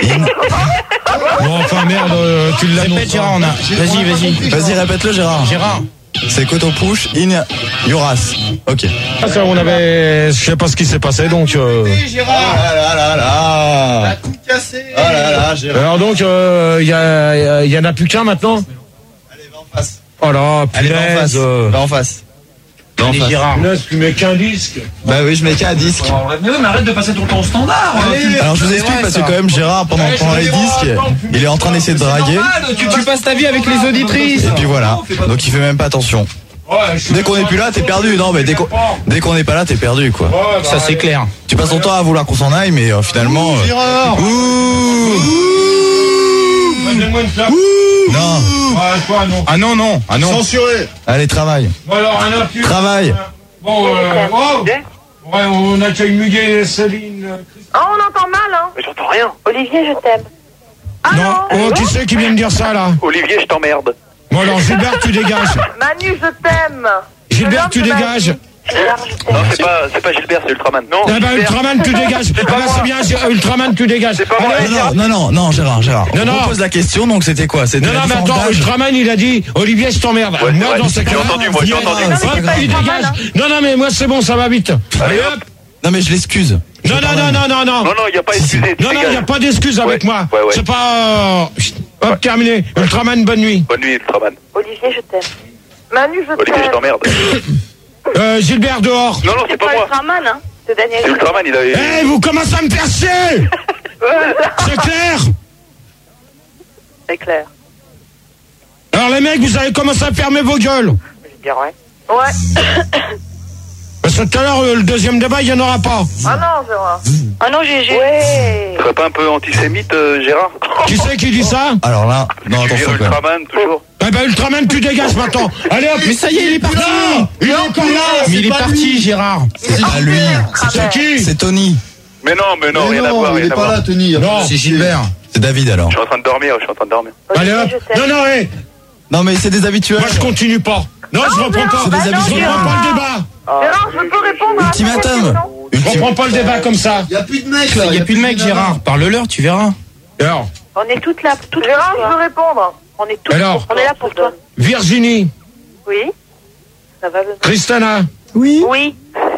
Bon, enfin, merde, tu l'annonces. Répète, Gérard, Vas-y. vas-y, répète-le, Gérard. Gérard. C'est Coton Push in Yoras. Ok. Ça, je sais pas ce qui s'est passé, donc... Gérard. Ah là. tout cassé. Ah là, Gérard. Alors donc, il y en a plus qu'un maintenant? Allez, va en face. Oh là, punaise. Va en face. Allez, Gérard. Punaise, tu mets qu'un disque. Bah oui, je mets qu'un disque. Mais oui, mais arrête de passer ton temps au standard. Alors je vous explique parce que quand même Gérard pendant les disques, il est en train d'essayer de draguer. Tu passes ta vie avec les auditrices. Et puis voilà. Donc il fait même pas attention. Dès qu'on est plus là, t'es perdu. Non mais dès qu'on n'est pas là, t'es perdu quoi. Ça c'est clair. Tu passes ton temps à vouloir qu'on s'en aille, mais finalement. Gérard. Donnez-moi une clap. Non. Ouais, toi, non. Ah non. Censuré. Allez, travaille. Bon, alors, un autre. Travaille. Bon, ouais, on accueille Muguet, Céline. Ah, on entend mal, hein. Mais j'entends rien. Olivier, je t'aime. Ah Non, oh, qui c'est qui vient de dire ça, là? Olivier, je t'emmerde. Bon, alors, Gilbert, tu dégages. Manu, je t'aime. Gilbert, tu dégages. Gérard, je t'aime. Non, c'est pas Gilbert, c'est Ultraman. Non. Ah bah, Ultraman, tu dégages. Ah bah, c'est bien, Ultraman, tu dégages. C'est pas moi. Allez, Non, Gérard. Non, non. On pose la question, donc c'était quoi? C'était Non, la mais différence attends, d'âge. Ultraman, il a dit, Olivier, je t'emmerde. Ouais, Moi, c'est dans vrai. ces cas-là. J'ai entendu, moi, j'ai entendu. Hop, il dégage. Non, mais moi, c'est bon, ça va vite. Allez, hop. Non mais je l'excuse. Non, Non, il n'y a pas excusé. Non, il n'y a pas d'excuse avec moi. Ouais. C'est pas... Hop, terminé. Ultraman, bonne nuit. Bonne nuit, Ultraman. Olivier, je t'aime. Manu, je Olivier, je t'aime. t'emmerde. Gilbert, dehors. Non, c'est pas moi. Ultraman, hein. C'est Daniel. C'est Ultraman, il avait... Eh, vous commencez à me faire chier. C'est clair? C'est clair. Alors, les mecs, vous allez commencer à fermer vos gueules. Je dirais ouais. Ouais. Parce que tout à l'heure, le deuxième débat, il n'y en aura pas. Ah non, Gérard. Ah non, GG. Ouais. Tu serais pas un peu antisémite, Gérard? Qui c'est qui dit ça? Alors là, non Tu attention viens quand même. Ultraman, toujours. Eh ben, Ultraman, tu dégages maintenant. Allez, hop. Mais ça y est, il est parti. Non, il est encore là. Mais il est parti, Gérard. C'est pas lui. C'est qui? C'est Tony. Mais non, rien à voir, il rien est à pas voir. là, Tony. Non. C'est Gilbert. C'est David alors. Je suis en train de dormir. Allez, hop. Olivier, je t'aime. Non, Non, mais c'est des habituels. Moi, je continue pas. Non, je reprends pas. C'est des habituels. Je reprends pas le débat. Gérard, je peux répondre à Ultimatum. Je reprends pas le débat comme ça. Y a plus de mecs, là. Il y a plus de mecs, Gérard. Parle-leur, tu verras. Alors, On est toutes là. Gérard, je veux répondre. On est toutes Alors. On est là pour toi. Virginie, Oui. Ça va, Christana, Oui. Oui.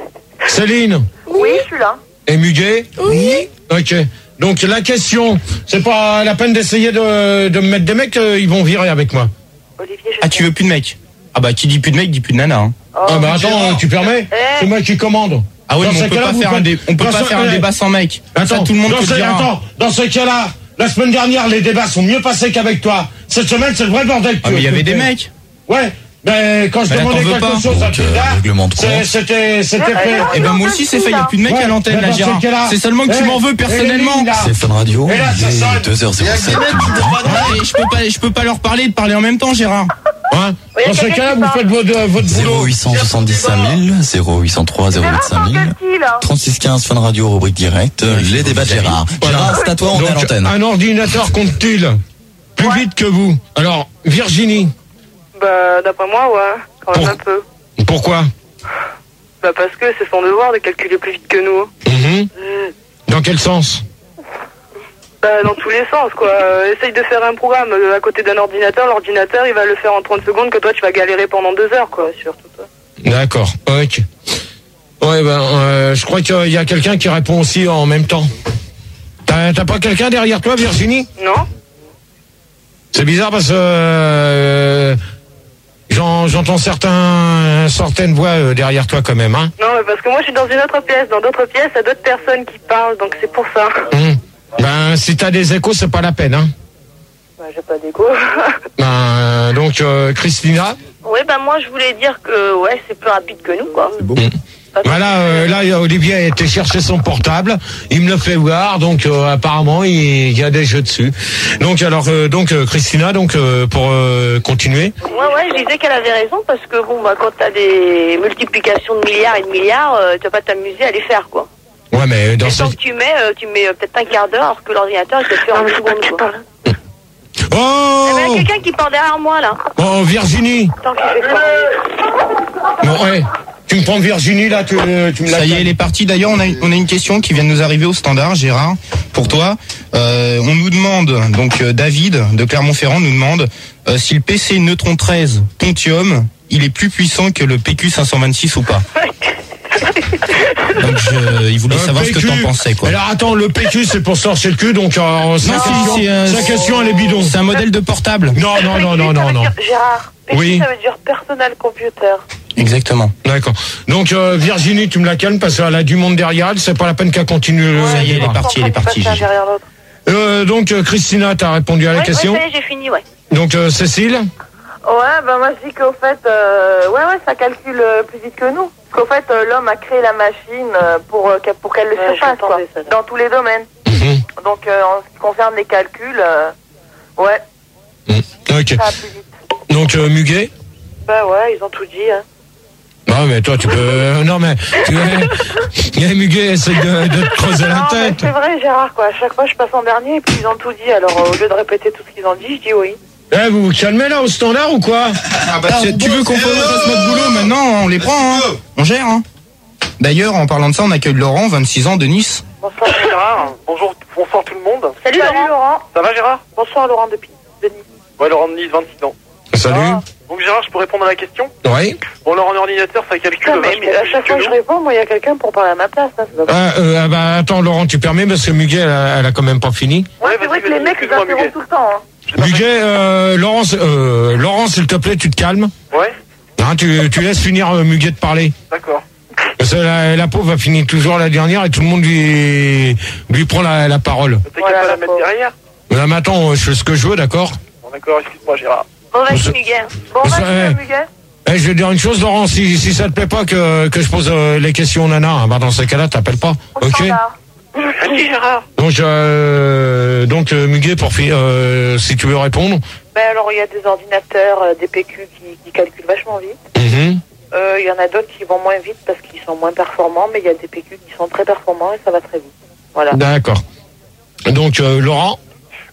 Céline Oui, je suis là. et Muguet. Oui. Ok. Donc la question, c'est pas la peine d'essayer de me mettre des mecs, ils vont virer avec moi. Olivier, je Ah, tu veux plus de mecs? Ah bah, qui dit plus de mecs, dit plus de nana, hein. Ah bah attends, tu permets? C'est moi qui commande. Ah oui, Dans mais ce on peut cas-là, pas vous faire faites- on peut dans pas ce- faire un débat sans mecs. Attends, Ça, tout le monde te le dira. Attends, dans ce cas-là, la semaine dernière, les débats sont mieux passés qu'avec toi. Cette semaine, c'est le vrai bordel. Ah, mais il y avait des mecs. Ouais, mais quand je Mais là, demandais t'en veux quelque pas. chose à Donc, Tilda, règlement de compte. c'était fait. Eh ben, moi aussi, c'est fait. Il y a plus de mecs Ouais, à l'antenne, mais là, dans ce Gérard. cas-là- C'est seulement que tu Eh, m'en veux et les personnellement. lignes, là. C'est Fun Radio. Et là, ça Il est sonne. 2h07. Ouais, je peux pas leur parler de parler en même temps, Gérard. Hein, Oui, dans ce quelqu'un cas-là, qui vous parle. faites votre boulot. 0875 000, 0803 008 5000. qui, là 3615 Fun Radio, rubrique directe, les débats de Gérard. Gérard, c'est à toi, on est à Donc, l'antenne. un ordinateur compte-t-il plus vite que vous? Alors, Virginie, Bah, d'après moi, ouais, quand même un peu. pourquoi? Bah, parce que c'est son devoir de calculer plus vite que nous. Dans quel sens? Bah, dans tous les sens, quoi. Essaye de faire un programme à côté d'un ordinateur, l'ordinateur, il va le faire en 30 secondes, que toi, tu vas galérer pendant 2 heures, quoi, surtout toi. D'accord, ok. Ouais, je crois qu'il y a quelqu'un qui répond aussi en même temps. T'as pas quelqu'un derrière toi, Virginie? Non? C'est bizarre parce que j'entends certaines voix derrière toi quand même, hein. Non, mais parce que moi, je suis dans une autre pièce. Dans d'autres pièces, il y a d'autres personnes qui parlent, donc c'est pour ça. Ben, si t'as des échos, c'est pas la peine, hein. Bah, j'ai pas d'écho. Ben, donc, Christina? Oui, ben moi je voulais dire que ouais, c'est plus rapide que nous, quoi. C'est beau. Voilà, là, Olivier a été chercher son portable, il me le fait voir, donc apparemment il y a des jeux dessus. Donc alors, Christina, pour continuer. Ouais, je disais qu'elle avait raison parce que bon, bah quand t'as des multiplications de milliards et de milliards, tu vas pas t'amuser à les faire, quoi. Ouais, mais dans Et ce... tant que tu mets peut-être un quart d'heure, alors que l'ordinateur il te le fait en une seconde, quoi. Oh, Il y a quelqu'un qui parle derrière moi là. oh, Virginie. Tant qu'il fait ça. Bon, ouais. Tu me prends Virginie là, tu me la. Ça y est, elle est partie. D'ailleurs, on a une question qui vient de nous arriver au standard, Gérard, pour toi. On nous demande, donc David de Clermont-Ferrand nous demande si le PC Neutron 13 Pontium, il est plus puissant que le PQ 526 ou pas. Donc il voulait savoir ce que t'en pensais, quoi. Alors attends, le PQ c'est pour sortir le cul, donc sa question elle est bidon. C'est un modèle de portable. Non. Gérard, Oui. ça veut dire personal computer. Exactement. D'accord. Donc Virginie, tu me la calmes parce qu'elle a du monde derrière elle, c'est pas la peine qu'elle continue. Ça y est, elle est partie, Gigi. Donc Christina, t'as répondu à la question. Ouais, ça y est, j'ai fini, ouais. Donc Cécile. Ouais, bah moi je dis qu'au fait, ça calcule plus vite que nous. Parce qu'au fait, l'homme a créé la machine pour qu'elle le surpasse, quoi, dans tous les domaines. Donc en ce qui concerne les calculs, Ok. ça va plus vite. Donc Muguet. Bah ouais, ils ont tout dit, hein. Non mais toi tu peux. Non mais Muguet essaie de te creuser la Non, mais tête. c'est vrai, Gérard, quoi. À chaque fois, je passe en dernier et puis ils ont tout dit. Alors, au lieu de répéter tout ce qu'ils ont dit, je dis oui. Eh, vous vous calmez là au standard ou quoi? Ah bah, tu veux qu'on fasse notre boulot maintenant, on les prend, hein. On gère, hein. D'ailleurs, en parlant de ça, on accueille Laurent, 26 ans, de Nice. Bonsoir Gérard, bonsoir tout le monde. Salut Laurent. Ça va Gérard? Bonsoir Laurent de Nice. Ouais, Laurent de Nice, 26 ans. Salut. Donc Gérard, je peux répondre à la question? Oui. Bon, alors en ordinateur, ça calcule Putain, mais à chaque fois que je réponds, moi, il y a quelqu'un pour parler à ma place. Hein, Bah attends Laurent, tu permets parce que Muguet elle a quand même pas fini. Ouais, c'est vrai que les mecs, ils interrompent tout le temps. Hein. Muguet, Laurent, s'il te plaît, tu te calmes. Ouais. Hein, tu laisses finir Muguet de parler. D'accord. Parce que la pauvre va finir toujours la dernière et tout le monde lui prend la parole. T'as qu'à pas la mettre derrière. Là maintenant, je fais ce que je veux, d'accord? Bon, d'accord, excuse-moi Gérard. Bon, vas-y, Muguet. Bon, Ça, Muguet. Je vais te dire une chose, Laurent, si ça te plaît pas que je pose les questions aux nanas, bah dans ces cas-là, t'appelles pas, ok? Merci Gérard. Donc Muguet, si tu veux répondre. Ben alors, il y a des ordinateurs, des PQ qui calculent vachement vite. Il y en a d'autres qui vont moins vite parce qu'ils sont moins performants, mais il y a des PQ qui sont très performants et ça va très vite. Voilà. D'accord. Donc Laurent.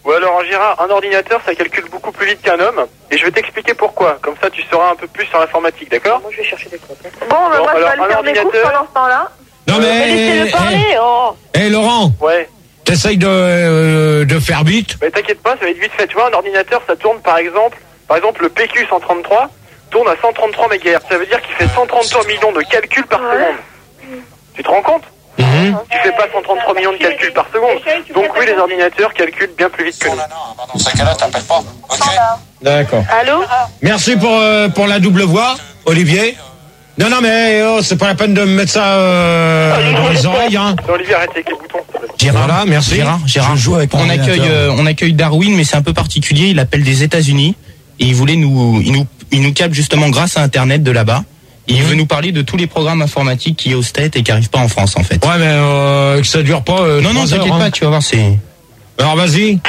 Ouais, alors Gérard, un ordinateur, ça calcule beaucoup plus vite qu'un homme. Et je vais t'expliquer pourquoi. Comme ça, tu sauras un peu plus sur l'informatique, d'accord? Moi, je vais chercher des copains. Bon, bah, moi, je vais aller faire des courses pendant ce temps-là. Non mais... Laissez-le parler, oh. Laurent. Ouais. T'essayes de faire vite. Mais t'inquiète pas, ça va être vite fait. Tu vois, un ordinateur, ça tourne par exemple, le PQ 133 tourne à 133 MHz. Ça veut dire qu'il fait 133 millions de calculs par seconde. Tu te rends compte? Tu fais pas 133 millions de calculs par seconde. Donc oui, les ordinateurs calculent bien plus vite que nous. Dans ce cas-là, t'appelles pas. Ok. D'accord. Allô? Merci pour la double voix, Olivier. Non, mais c'est pas la peine de me mettre ça dans les oreilles. Hein. Olivier, arrête avec les boutons. Gérard, voilà, merci. Gérard, Je joue avec on accueille Darwin, mais c'est un peu particulier. Il appelle des États-Unis et il nous capte justement grâce à Internet de là-bas. Et il veut nous parler de tous les programmes informatiques qui est au State et qui arrivent pas en France en fait. Ouais, mais que ça dure pas. Non, t'inquiète pas, tu vas voir, c'est. Alors vas-y.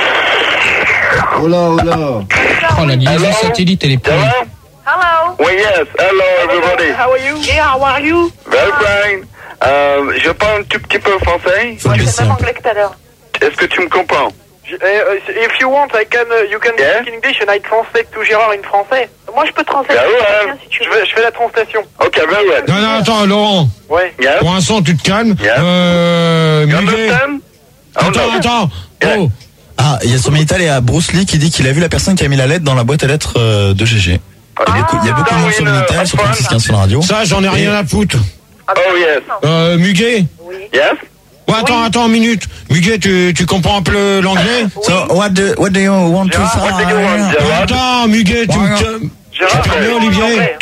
Oh là. Oh, la liaison satellite, elle est pourrie. Hello. Oui, yes. Hello, everybody. How are you? Yeah, how are you? Very fine. Je parle un tout petit peu français. Moi, je fais même anglais que tout à l'heure. Est-ce que tu me comprends? If you want, you can speak English and I translate to Gérard in français. Moi, je peux translater si tu veux. Je fais la translation. Ok, very well. Non, attends, Laurent. Ouais. Yes. Pour l'instant, tu te calmes. You Muguet. understand? Attends. Oh. Ah, il y a sur Minitel, il y a Bruce Lee qui dit qu'il a vu la personne qui a mis la lettre dans la boîte à lettres de GG. Il y a beaucoup de monde sur Minitel, sur 3615 sur la radio. Ça, j'en ai rien à foutre. Oh, yes. Muguet. Yes? Ouais, attends une minute. Muguet, tu comprends un peu l'anglais? So, what do you want to What do you want, say? Gérard? Attends, Muguet, tu permets, Olivier?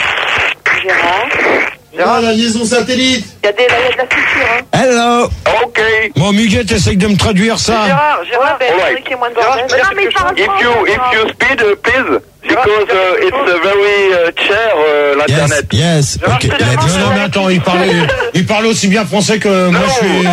Gérard, la liaison satellite. Il y a de la culture, hein. Hello. Ok. Bon, Muguet, t'essayes de me traduire ça. Gérard, Qu'il y ait moins de bordel. non, mais il parle If you speed, please, because it's very cher, l'internet. Yes. Ok. Non, mais attends, il parle aussi bien français que moi je suis.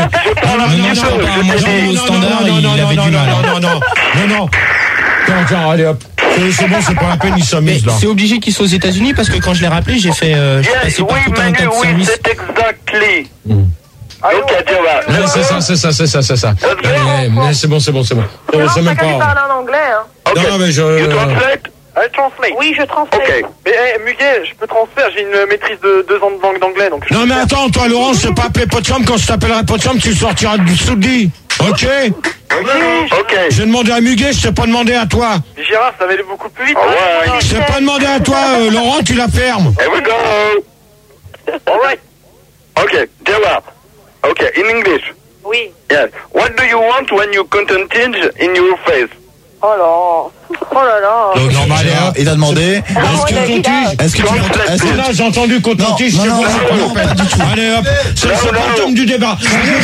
Non. Attends, allez hop. C'est bon, c'est pas la peine, il s'amuse là. C'est obligé qu'ils soient aux États-unis parce que quand je l'ai rappelé, j'ai passé par tout un tas de services. C'est exactly. Ok, Gérard. Ouais, c'est ça. Allez, mais c'est bon. C'est même Chacun lui pas. parle en anglais, hein. Non, mais You translate? I translate. Oui, je translate. Ok. Mais Muguet, je peux transférer, j'ai une maîtrise de 2 ans de langue d'anglais. Donc Non, mais attends, toi, Laurent, je t'ai pas appelé Potsdam. Quand je t'appellerai Potsdam, tu sortiras du soudi. Ok? Ok. J'ai demandé à Muguet, je t'ai pas demandé à toi. Gérard, ça va aller beaucoup plus vite. Alright. Je t'ai pas demandé à toi, Laurent, tu la fermes. Here we go. Alright. Okay, Gérard. Okay, in English. Oui. Yes. What do you want when you content tinge in your face? Oh là là. Donc, normal, il a demandé. Est-ce que tu Là, j'ai entendu qu'on tige, c'est bon, c'est pas la peine. Allez hop, c'est pas le thème du débat.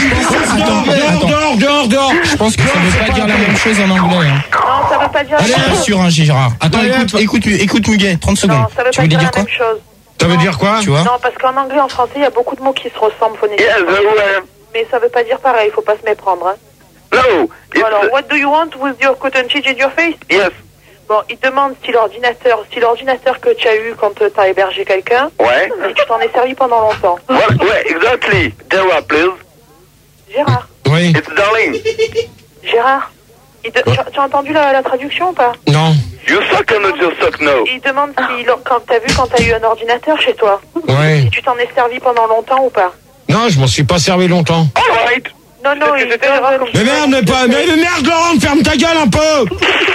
Dehors. Je pense que ça veut pas dire la même chose en anglais. Hein. Non, ça veut pas dire Je suis pas sûr, hein, Gérard. Attends, écoute Muguet, 30 secondes. Non, ça veut Tu pas voulais dire dire la quoi? même chose. Ça veut dire quoi? Tu vois? Non, parce qu'en anglais, en français, il y a beaucoup de mots qui se ressemblent phonétiquement. Yes, very well. Mais ça veut pas dire pareil, faut pas se méprendre, hein. No. Alors, what do you want with your cotton cheese in your face? Yes. Bon, il demande si l'ordinateur que tu as eu quand t'as hébergé quelqu'un, Ouais. et tu t'en es servi pendant longtemps. Ouais, exactly. Gérard, please. Gérard. Oui. It's darling. Gérard. Tu as entendu la traduction ou pas? Non. You suck or not you suck, no. Il demande si, quand t'as eu un ordinateur chez toi, Oui. si tu t'en es servi pendant longtemps ou pas. Non, je m'en suis pas servi longtemps. All right. Non, il Mais merde, Laurent, ferme ta gueule un peu.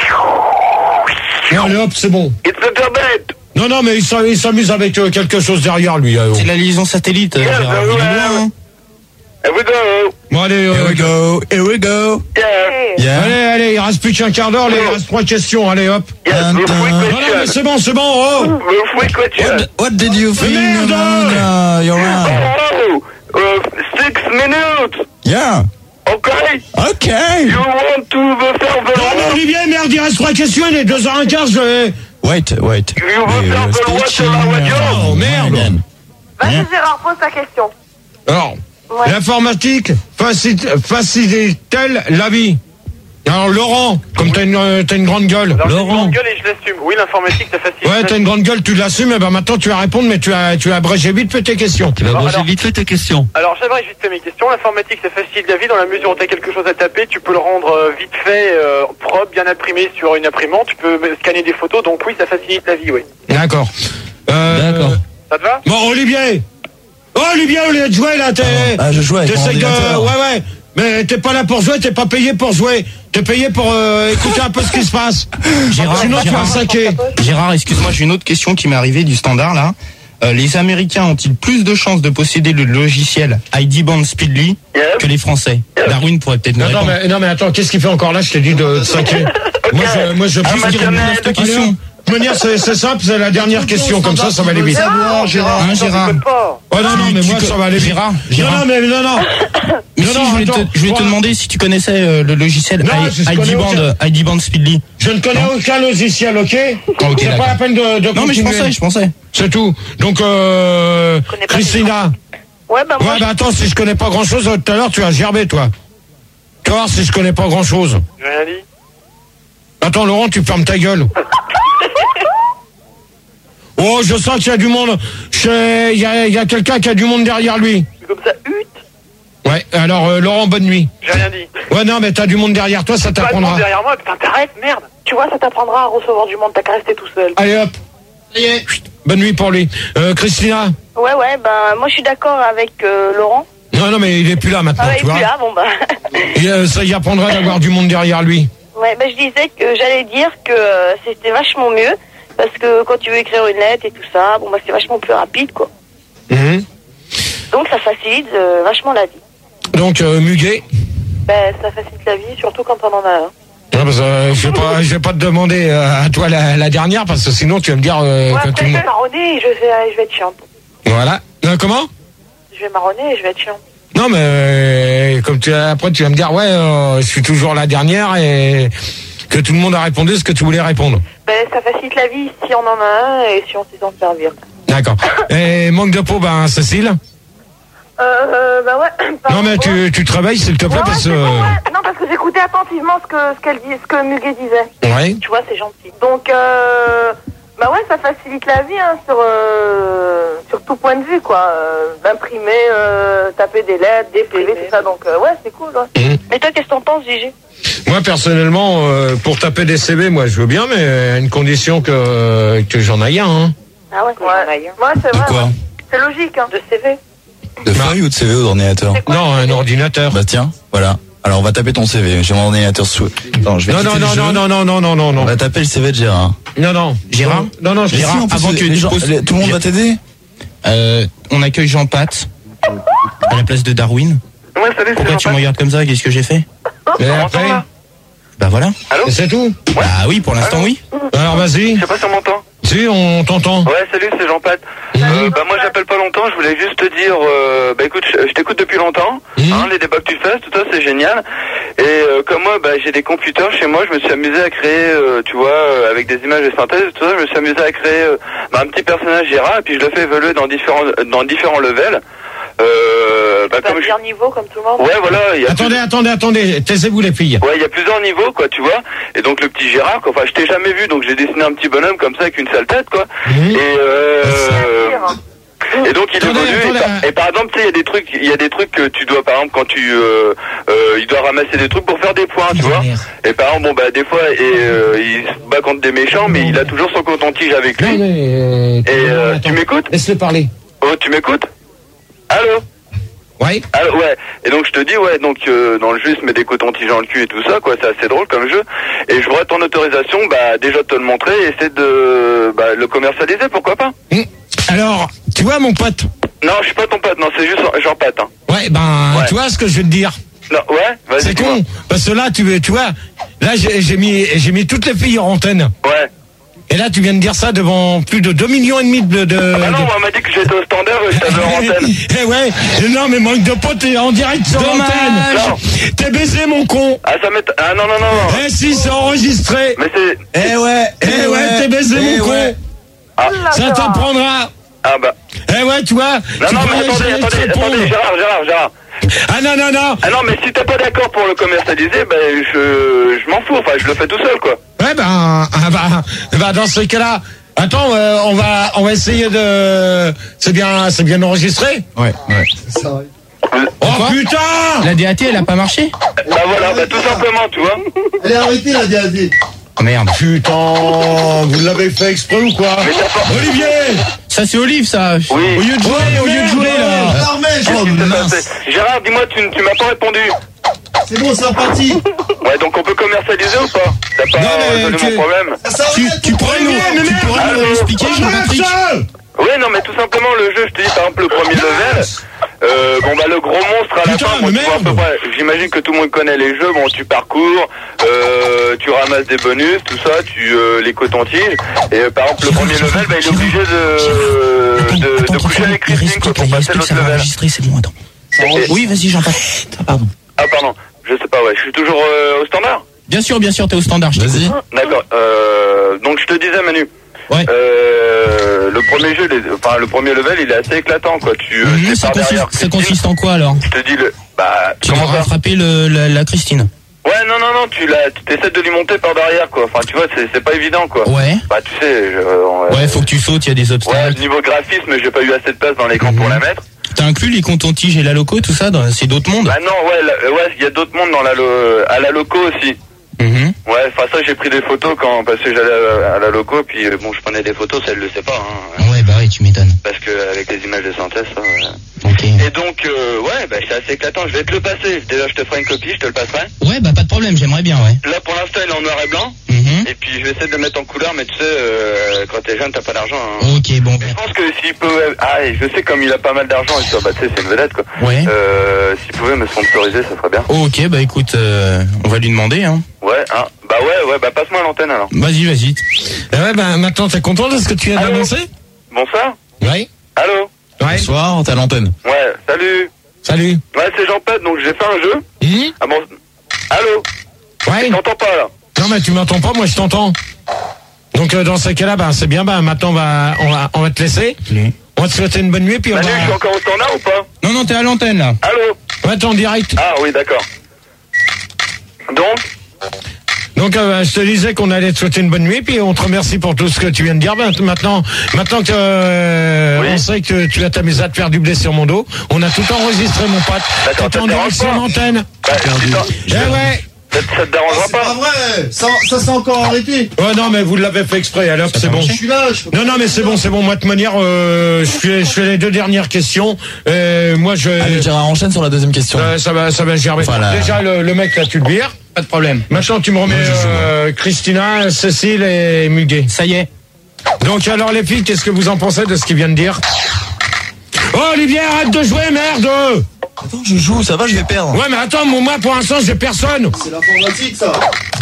Allez hop, c'est bon. It's internet. Non, mais il s'amuse avec quelque chose derrière lui. C'est la liaison satellite, Gérard. Il est loin, hein. Here we go. Bon, allez, Here we go. Yeah. Allez, il reste plus qu'un quart d'heure, il reste 3 questions, allez hop. Yes, the free Non, mais question. c'est bon, oh. The free question. What did you think? You're right. Oh, 6 minutes. Yeah. Okay. Okay. You want to faire Non, mais Olivier, merde, il reste 3 questions, il est 2h15, je vais... Wait. You veux faire the watch on la radio? Oh, merde. Vas-y, Gérard, pose ta question. Alors, l'informatique facilite-t-elle la vie? Alors Laurent, comme t'as une grande gueule. Alors, Laurent. j'ai une grande gueule et je l'assume. Oui, l'informatique, ça facilite. Ouais, t'as une grande gueule, tu l'assumes, et ben maintenant tu vas répondre, mais tu as abrégé vite fait tes questions. Tu vas abréger vite fait tes questions. Alors, j'abrège vite fait mes questions. L'informatique, ça facilite la vie dans la mesure où t'as quelque chose à taper. Tu peux le rendre vite fait, propre, bien imprimé sur une imprimante. Tu peux scanner des photos. Donc oui, ça facilite la vie, oui. D'accord. D'accord. Ça te va? Bon, Olivier, au lieu de jouer là, je jouais avec mon ordinateur. Ouais, mais t'es pas là pour jouer, t'es pas payé pour jouer. T'es payé pour écouter un peu ce qui se passe. Sinon tu vas saquer. Gérard, excuse-moi, j'ai une autre question qui m'est arrivée du standard là. Les Américains ont-ils plus de chances de posséder le logiciel ID Band Speedly que les Français? Darwin pourrait peut-être nous répondre. Non mais attends, qu'est-ce qu'il fait encore là? Je t'ai dit de saquer. Moi je peux dire cette question. De manière, c'est simple, c'est la dernière question, comme ça va aller vite. Gérard. Oh non, mais moi ça va aller vite. Gérard. Non. Mais si, je voulais te demander si tu connaissais le logiciel ID Band Speedly. Je ne connais aucun logiciel, ok? C'est pas la peine de non, mais je pensais. C'est tout. Donc, Christina. Ouais, bah moi. Ouais, bah attends, si je connais pas grand chose, tout à l'heure, tu vas gerber, toi. Tu vas voir si je connais pas grand chose. J'ai rien dit. Attends, Laurent, tu fermes ta gueule. Oh, je sens qu'il y a du monde. Il y a quelqu'un qui a du monde derrière lui. C'est comme ça, Ouais, alors, Laurent, bonne nuit. J'ai rien dit. Ouais, non, mais t'as du monde derrière toi, ça t'apprendra. Pas de monde derrière moi, putain, t'arrêtes, merde. tu vois, ça t'apprendra à recevoir du monde, t'as qu'à rester tout seul. Allez hop. Ça y est. Bonne nuit pour lui. Christina. Ouais, ben, moi je suis d'accord avec Laurent. Non, mais il est plus là maintenant, tu vois. Il est plus là, bon bah. Et, ça y apprendra d'avoir du monde derrière lui. Ouais, je disais que j'allais dire que c'était vachement mieux, parce que quand tu veux écrire une lettre et tout ça, bon bah c'est vachement plus rapide, quoi. Mmh. Donc ça facilite vachement la vie. Donc, Muguet. Ça facilite la vie, surtout quand on en a un. Ouais, parce que je vais pas te demander à toi la dernière, parce que sinon tu vas me dire que tu... je vais marronner et je vais être chiante. Voilà. Comment? Je vais marronner et je vais être chiante. Non, mais comme après tu vas me dire, je suis toujours la dernière et que tout le monde a répondu ce que tu voulais répondre. Ça facilite la vie si on en a un et si on sait s'en servir. D'accord. Et manque de peau, Cécile? Ouais. Non, mais tu travailles, s'il te plaît, parce que... Non, parce que j'écoutais attentivement ce qu'elle dit, ce que Muguet disait. Ouais. Tu vois, c'est gentil. Donc, ça facilite la vie, sur tout point de vue, quoi. D'imprimer, taper des lettres, des PV, tout ça. Donc, c'est cool, ouais. Mais toi, qu'est-ce que t'en penses, Gigi? Moi, personnellement, pour taper des CV, moi, je veux bien, mais à une condition que j'en aille un, hein. Ah ouais, j'en aille un. Ouais, c'est vrai. Quoi? C'est logique, de CV. De feuille ou de CV ou d'ordinateur? Non, un ordinateur. Bah tiens, voilà. Alors on va taper ton CV. J'ai mon ordinateur sous. Attends, je vais quitter le jeu. Non. On va taper le CV de Gérard. Non. Gérard? Non, Gérard, avant que les gens, tout le monde va t'aider? On accueille Jean-Pat à la place de Darwin. Ouais, salut, pourquoi tu me regardes comme ça? Qu'est-ce que j'ai fait? Et après? Bah voilà. Allô? Et c'est tout? Bah oui, pour l'instant, oui. Alors vas-y. Je sais pas si on m'entend. Si, on t'entend. Ouais, salut, c'est Jean-Pat. Moi, j'appelle pas longtemps, je voulais juste te dire, écoute, je t'écoute depuis longtemps, les débats que tu fais, tout ça, c'est génial. Et comme moi, j'ai des computers chez moi, je me suis amusé à créer, tu vois, avec des images de synthèse, tout ça, je me suis amusé à créer un petit personnage Gérard, et puis je le fais évoluer dans différents levels. Comme plusieurs niveaux, comme tout le monde. Ouais, voilà. Attendez, taisez-vous les filles. Ouais, il y a plusieurs niveaux, quoi, tu vois. Et donc le petit Gérard, quoi, je t'ai jamais vu, donc j'ai dessiné un petit bonhomme comme ça avec une sale tête, quoi. Et donc il évolue. Et par exemple, tu sais, il y a des trucs que tu dois, par exemple, quand il doit ramasser des trucs pour faire des points, tu vois. Et par exemple, des fois, il se bat contre des méchants, mais il a toujours son coton-tige avec lui. Et tu m'écoutes? Laisse-le parler. Oh, tu m'écoutes? Allô? Ouais. Alors, ouais. Et donc je te dis, donc dans le jeu, il se met des cotons-tiges dans le cul et tout ça, quoi. C'est assez drôle comme jeu. Et je voudrais ton autorisation, déjà de te le montrer et essayer de le commercialiser, pourquoi pas? Alors, tu vois mon pote? Non, je suis pas ton pote, non, c'est juste Jean-Pat. Hein. Ouais, tu vois ce que je vais te dire? Non, ouais, vas-y. C'est con, parce que là, tu vois, là j'ai mis toutes les filles en antenne. Ouais. Et là, tu viens de dire ça devant plus de 2,5 millions de... Ah non, on m'a dit que j'étais au standard et je t'avais en antenne. Non, mais manque de potes, t'es en direct sur l'antenne. T'es baisé, mon con. Ah, ça m'est... Ah, non. Si, c'est enregistré. Mais c'est... t'es baisé, mon con. Ah. Ça t'apprendra. Ah bah. Tu vois. Non, mais attendez, Gérard. Ah non. Ah non, mais si t'es pas d'accord pour le commercialiser, ben je m'en fous, enfin je le fais tout seul quoi. Ouais bah dans ce cas-là, attends, on va essayer de. C'est bien enregistré. Ouais. Oh putain! La DAT, elle a pas marché? Bah voilà, bah tout simplement, tu vois. Elle est arrêtée la DAD. Oh merde. Putain, vous l'avez fait exprès ou quoi? Olivier! Ça c'est Olive ça. Oui. Au lieu de jouer là. Gérard, dis-moi, tu m'as pas répondu. C'est bon, c'est reparti. Ouais, donc on peut commercialiser ou pas? T'as pas résolu mon problème? Tu pourrais nous expliquer, Jean-Patrick? Oui, non, mais tout simplement, le jeu, je te dis, par exemple, le premier level, bon, bah, le gros monstre à la fin, bon, tu vois, à peu près, j'imagine que tout le monde connaît les jeux, bon, tu parcours, tu ramasses des bonus, tout ça, les cotons-tiges, et par exemple, le premier level, bah, il est obligé de coucher avec Christine, quoi, pour passer l'autre level. C'est bon, attends. Oui, vas-y, Jean-Patrick. Pardon. Ah, pardon, je sais pas, ouais, je suis toujours au standard? Bien sûr, t'es au standard, vas-y. D'accord, donc je te disais, Manu. Ouais. Le premier jeu, le premier level, il est assez éclatant, quoi. Ça consiste en quoi alors? Je te dis tu dois rattraper la Christine. Ouais, non, tu essaies de lui monter par derrière, quoi. Enfin, tu vois, c'est pas évident, quoi. Ouais. Bah, tu sais. Ouais, faut que tu sautes, il y a des obstacles. Ouais, niveau graphisme, j'ai pas eu assez de place dans l'écran pour la mettre. T'as inclus les cotons-tiges et la loco, tout ça, c'est d'autres mondes? Bah non, ouais, il y a d'autres mondes à la loco aussi. Ouais, enfin ça j'ai pris des photos parce que j'allais à la loco, puis bon je prenais des photos, ça elle le sait pas. Hein. Ouais bah oui, tu m'étonnes. Parce que avec les images de synthèse, ça. Ok. Et donc ouais, bah c'est assez éclatant. Je vais te le passer. Déjà je te ferai une copie, je te le passerai. Ouais bah pas de problème, j'aimerais bien, ouais. Là pour l'instant il est en noir et blanc. Et puis je vais essayer de le mettre en couleur, mais tu sais, quand t'es jeune t'as pas d'argent. Hein. Ok, bon. Je pense que s'il peut, et je sais comme il a pas mal d'argent et ça, bah tu sais c'est une vedette quoi. Ouais. S'il pouvait me sponsoriser, ça serait bien. Ok, bah écoute, on va lui demander, hein. Ouais, hein. Bah ouais, bah passe-moi l'antenne alors. Vas-y. Ouais, bah maintenant t'es content de ce que tu viens d'annoncer? Bonsoir. Oui. Allô. Ouais. Bonsoir, t'es à l'antenne. Ouais, salut. Ouais, c'est Jean-Pet, donc j'ai fait un jeu. Ah bon. Allô. Ouais. Je t'entends pas là. Non mais tu m'entends pas, moi je t'entends. Donc dans ce cas-là, bah c'est bien, bah maintenant on va te laisser. On va te souhaiter une bonne nuit, puis on va... je suis encore au standard ou pas? Non, t'es à l'antenne là. Allô. Ouais, t'es en direct. Ah oui, d'accord. Donc je te disais qu'on allait te souhaiter une bonne nuit, puis on te remercie pour tout ce que tu viens de dire. Maintenant que on sait que tu vas t'amuser à te faire du blé sur mon dos, on a tout enregistré, mon pote. D'accord, t'es en direct sur l'antenne. Ouais. Ça te dérangera pas? C'est pas vrai. Ça s'est encore arrêté. Ouais, non, mais vous l'avez fait exprès. Alors c'est bon. Je suis là. Non, mais c'est bon. Moi, de manière, je fais les deux dernières questions. Moi, Allez, Gérard, enchaîne sur la deuxième question. Ça va gerber. Voilà. Déjà, le mec là, tu le vires. Pas de problème. Maintenant, tu me remets Christina, Cécile et Muguet. Ça y est. Donc, alors, les filles, qu'est-ce que vous en pensez de ce qu'il vient de dire? Oh, Olivier, arrête de jouer, merde! Attends, je joue, ça va, je vais perdre. Ouais, mais attends, moi, pour l'instant, j'ai personne. C'est l'informatique, ça.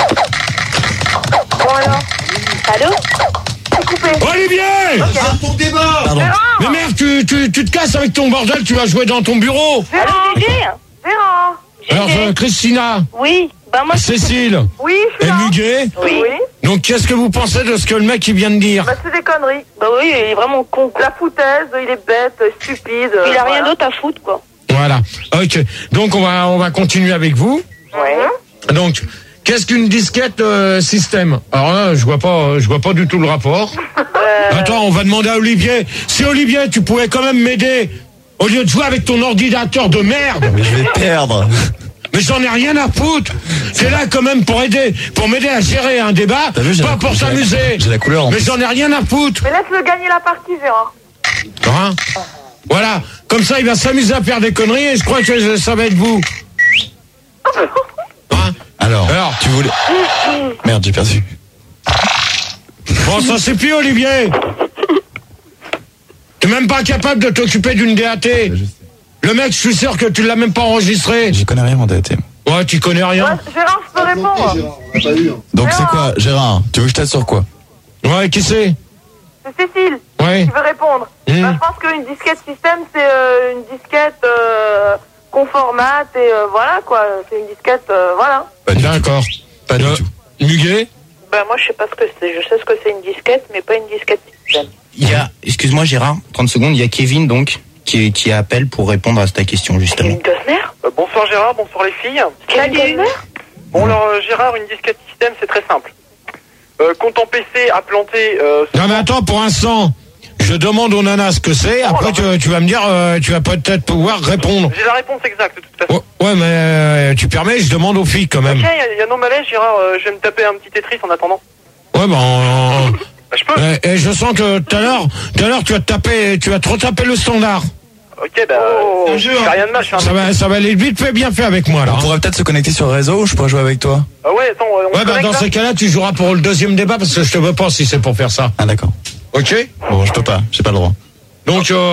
Bon alors. Allô? C'est coupé. Olivier! Arrête ton débat. Pardon. Mais merde, tu te casses avec ton bordel, tu vas jouer dans ton bureau. Véran. Alors, Christina. Oui. Bah moi. Cécile. Oui, je suis Et là. Muguet. Oui. Donc, qu'est-ce que vous pensez de ce que le mec il vient de dire? Bah c'est des conneries. Bah oui, il est vraiment con. La foutaise, il est bête, stupide. Il a rien voilà. d'autre à foutre, quoi. Voilà. Ok. Donc, on va continuer avec vous. Ouais. Donc, qu'est-ce qu'une disquette système? Alors là, je vois pas du tout le rapport. Attends, on va demander à Olivier. Si Olivier, tu pouvais quand même m'aider au lieu de jouer avec ton ordinateur de merde. Mais je vais perdre. Mais j'en ai rien à foutre. C'est là quand même pour m'aider à gérer un débat, pas pour s'amuser. J'ai la couleur en Mais plus. j'en ai rien à foutre. Mais laisse-le gagner la partie, Gérard. Hein? Voilà. Comme ça, il va s'amuser à faire des conneries et je crois que ça va être vous. Hein? Alors, tu voulais... Merde, j'ai perdu. Bon, ça c'est plus Olivier. T'es même pas capable de t'occuper d'une DAT. Le mec, je suis sûr que tu l'as même pas enregistré. J'y connais rien en DAT. Ouais, tu connais rien. Ouais, Gérard, je peux répondre. Donc c'est quoi, Gérard? Tu veux que je t'aide sur quoi? Ouais, qui c'est? C'est Cécile Ouais. qui veut répondre. Bah, je pense qu'une disquette système, c'est une disquette conformate et voilà quoi. C'est une disquette, voilà. D'accord. Pas du tout. Muguet? Bah moi je sais pas ce que c'est. Je sais ce que c'est une disquette, mais pas une disquette système. Il y a, excuse-moi Gérard, 30 secondes, il y a Kevin donc qui appelle pour répondre à ta question justement. Kevin Costner? bonsoir Gérard, bonsoir les filles. Salut. Bon alors Gérard, une disquette système c'est très simple. Quand ton PC a planté... Non mais attends, pour l'instant, je demande aux nanas ce que c'est, après tu vas me dire, tu vas peut-être pouvoir répondre. J'ai la réponse exacte de toute façon. Ouais mais tu permets, je demande aux filles quand même. Ok, il y a no malaise Gérard, je vais me taper un petit Tetris en attendant. Ouais ben... je peux. Et je sens que tout à l'heure tu vas te retaper le standard. Ok, bah, c'est rien de mal. Ça va aller vite fait, bien fait avec moi, là. On pourrait peut-être se connecter sur le réseau, je pourrais jouer avec toi. Ah ouais, attends, on se connecte, dans là ces cas-là, tu joueras pour le deuxième débat, parce que je te veux pas si c'est pour faire ça. Ah, d'accord. Ok? Bon, je peux pas, j'ai pas le droit. Donc,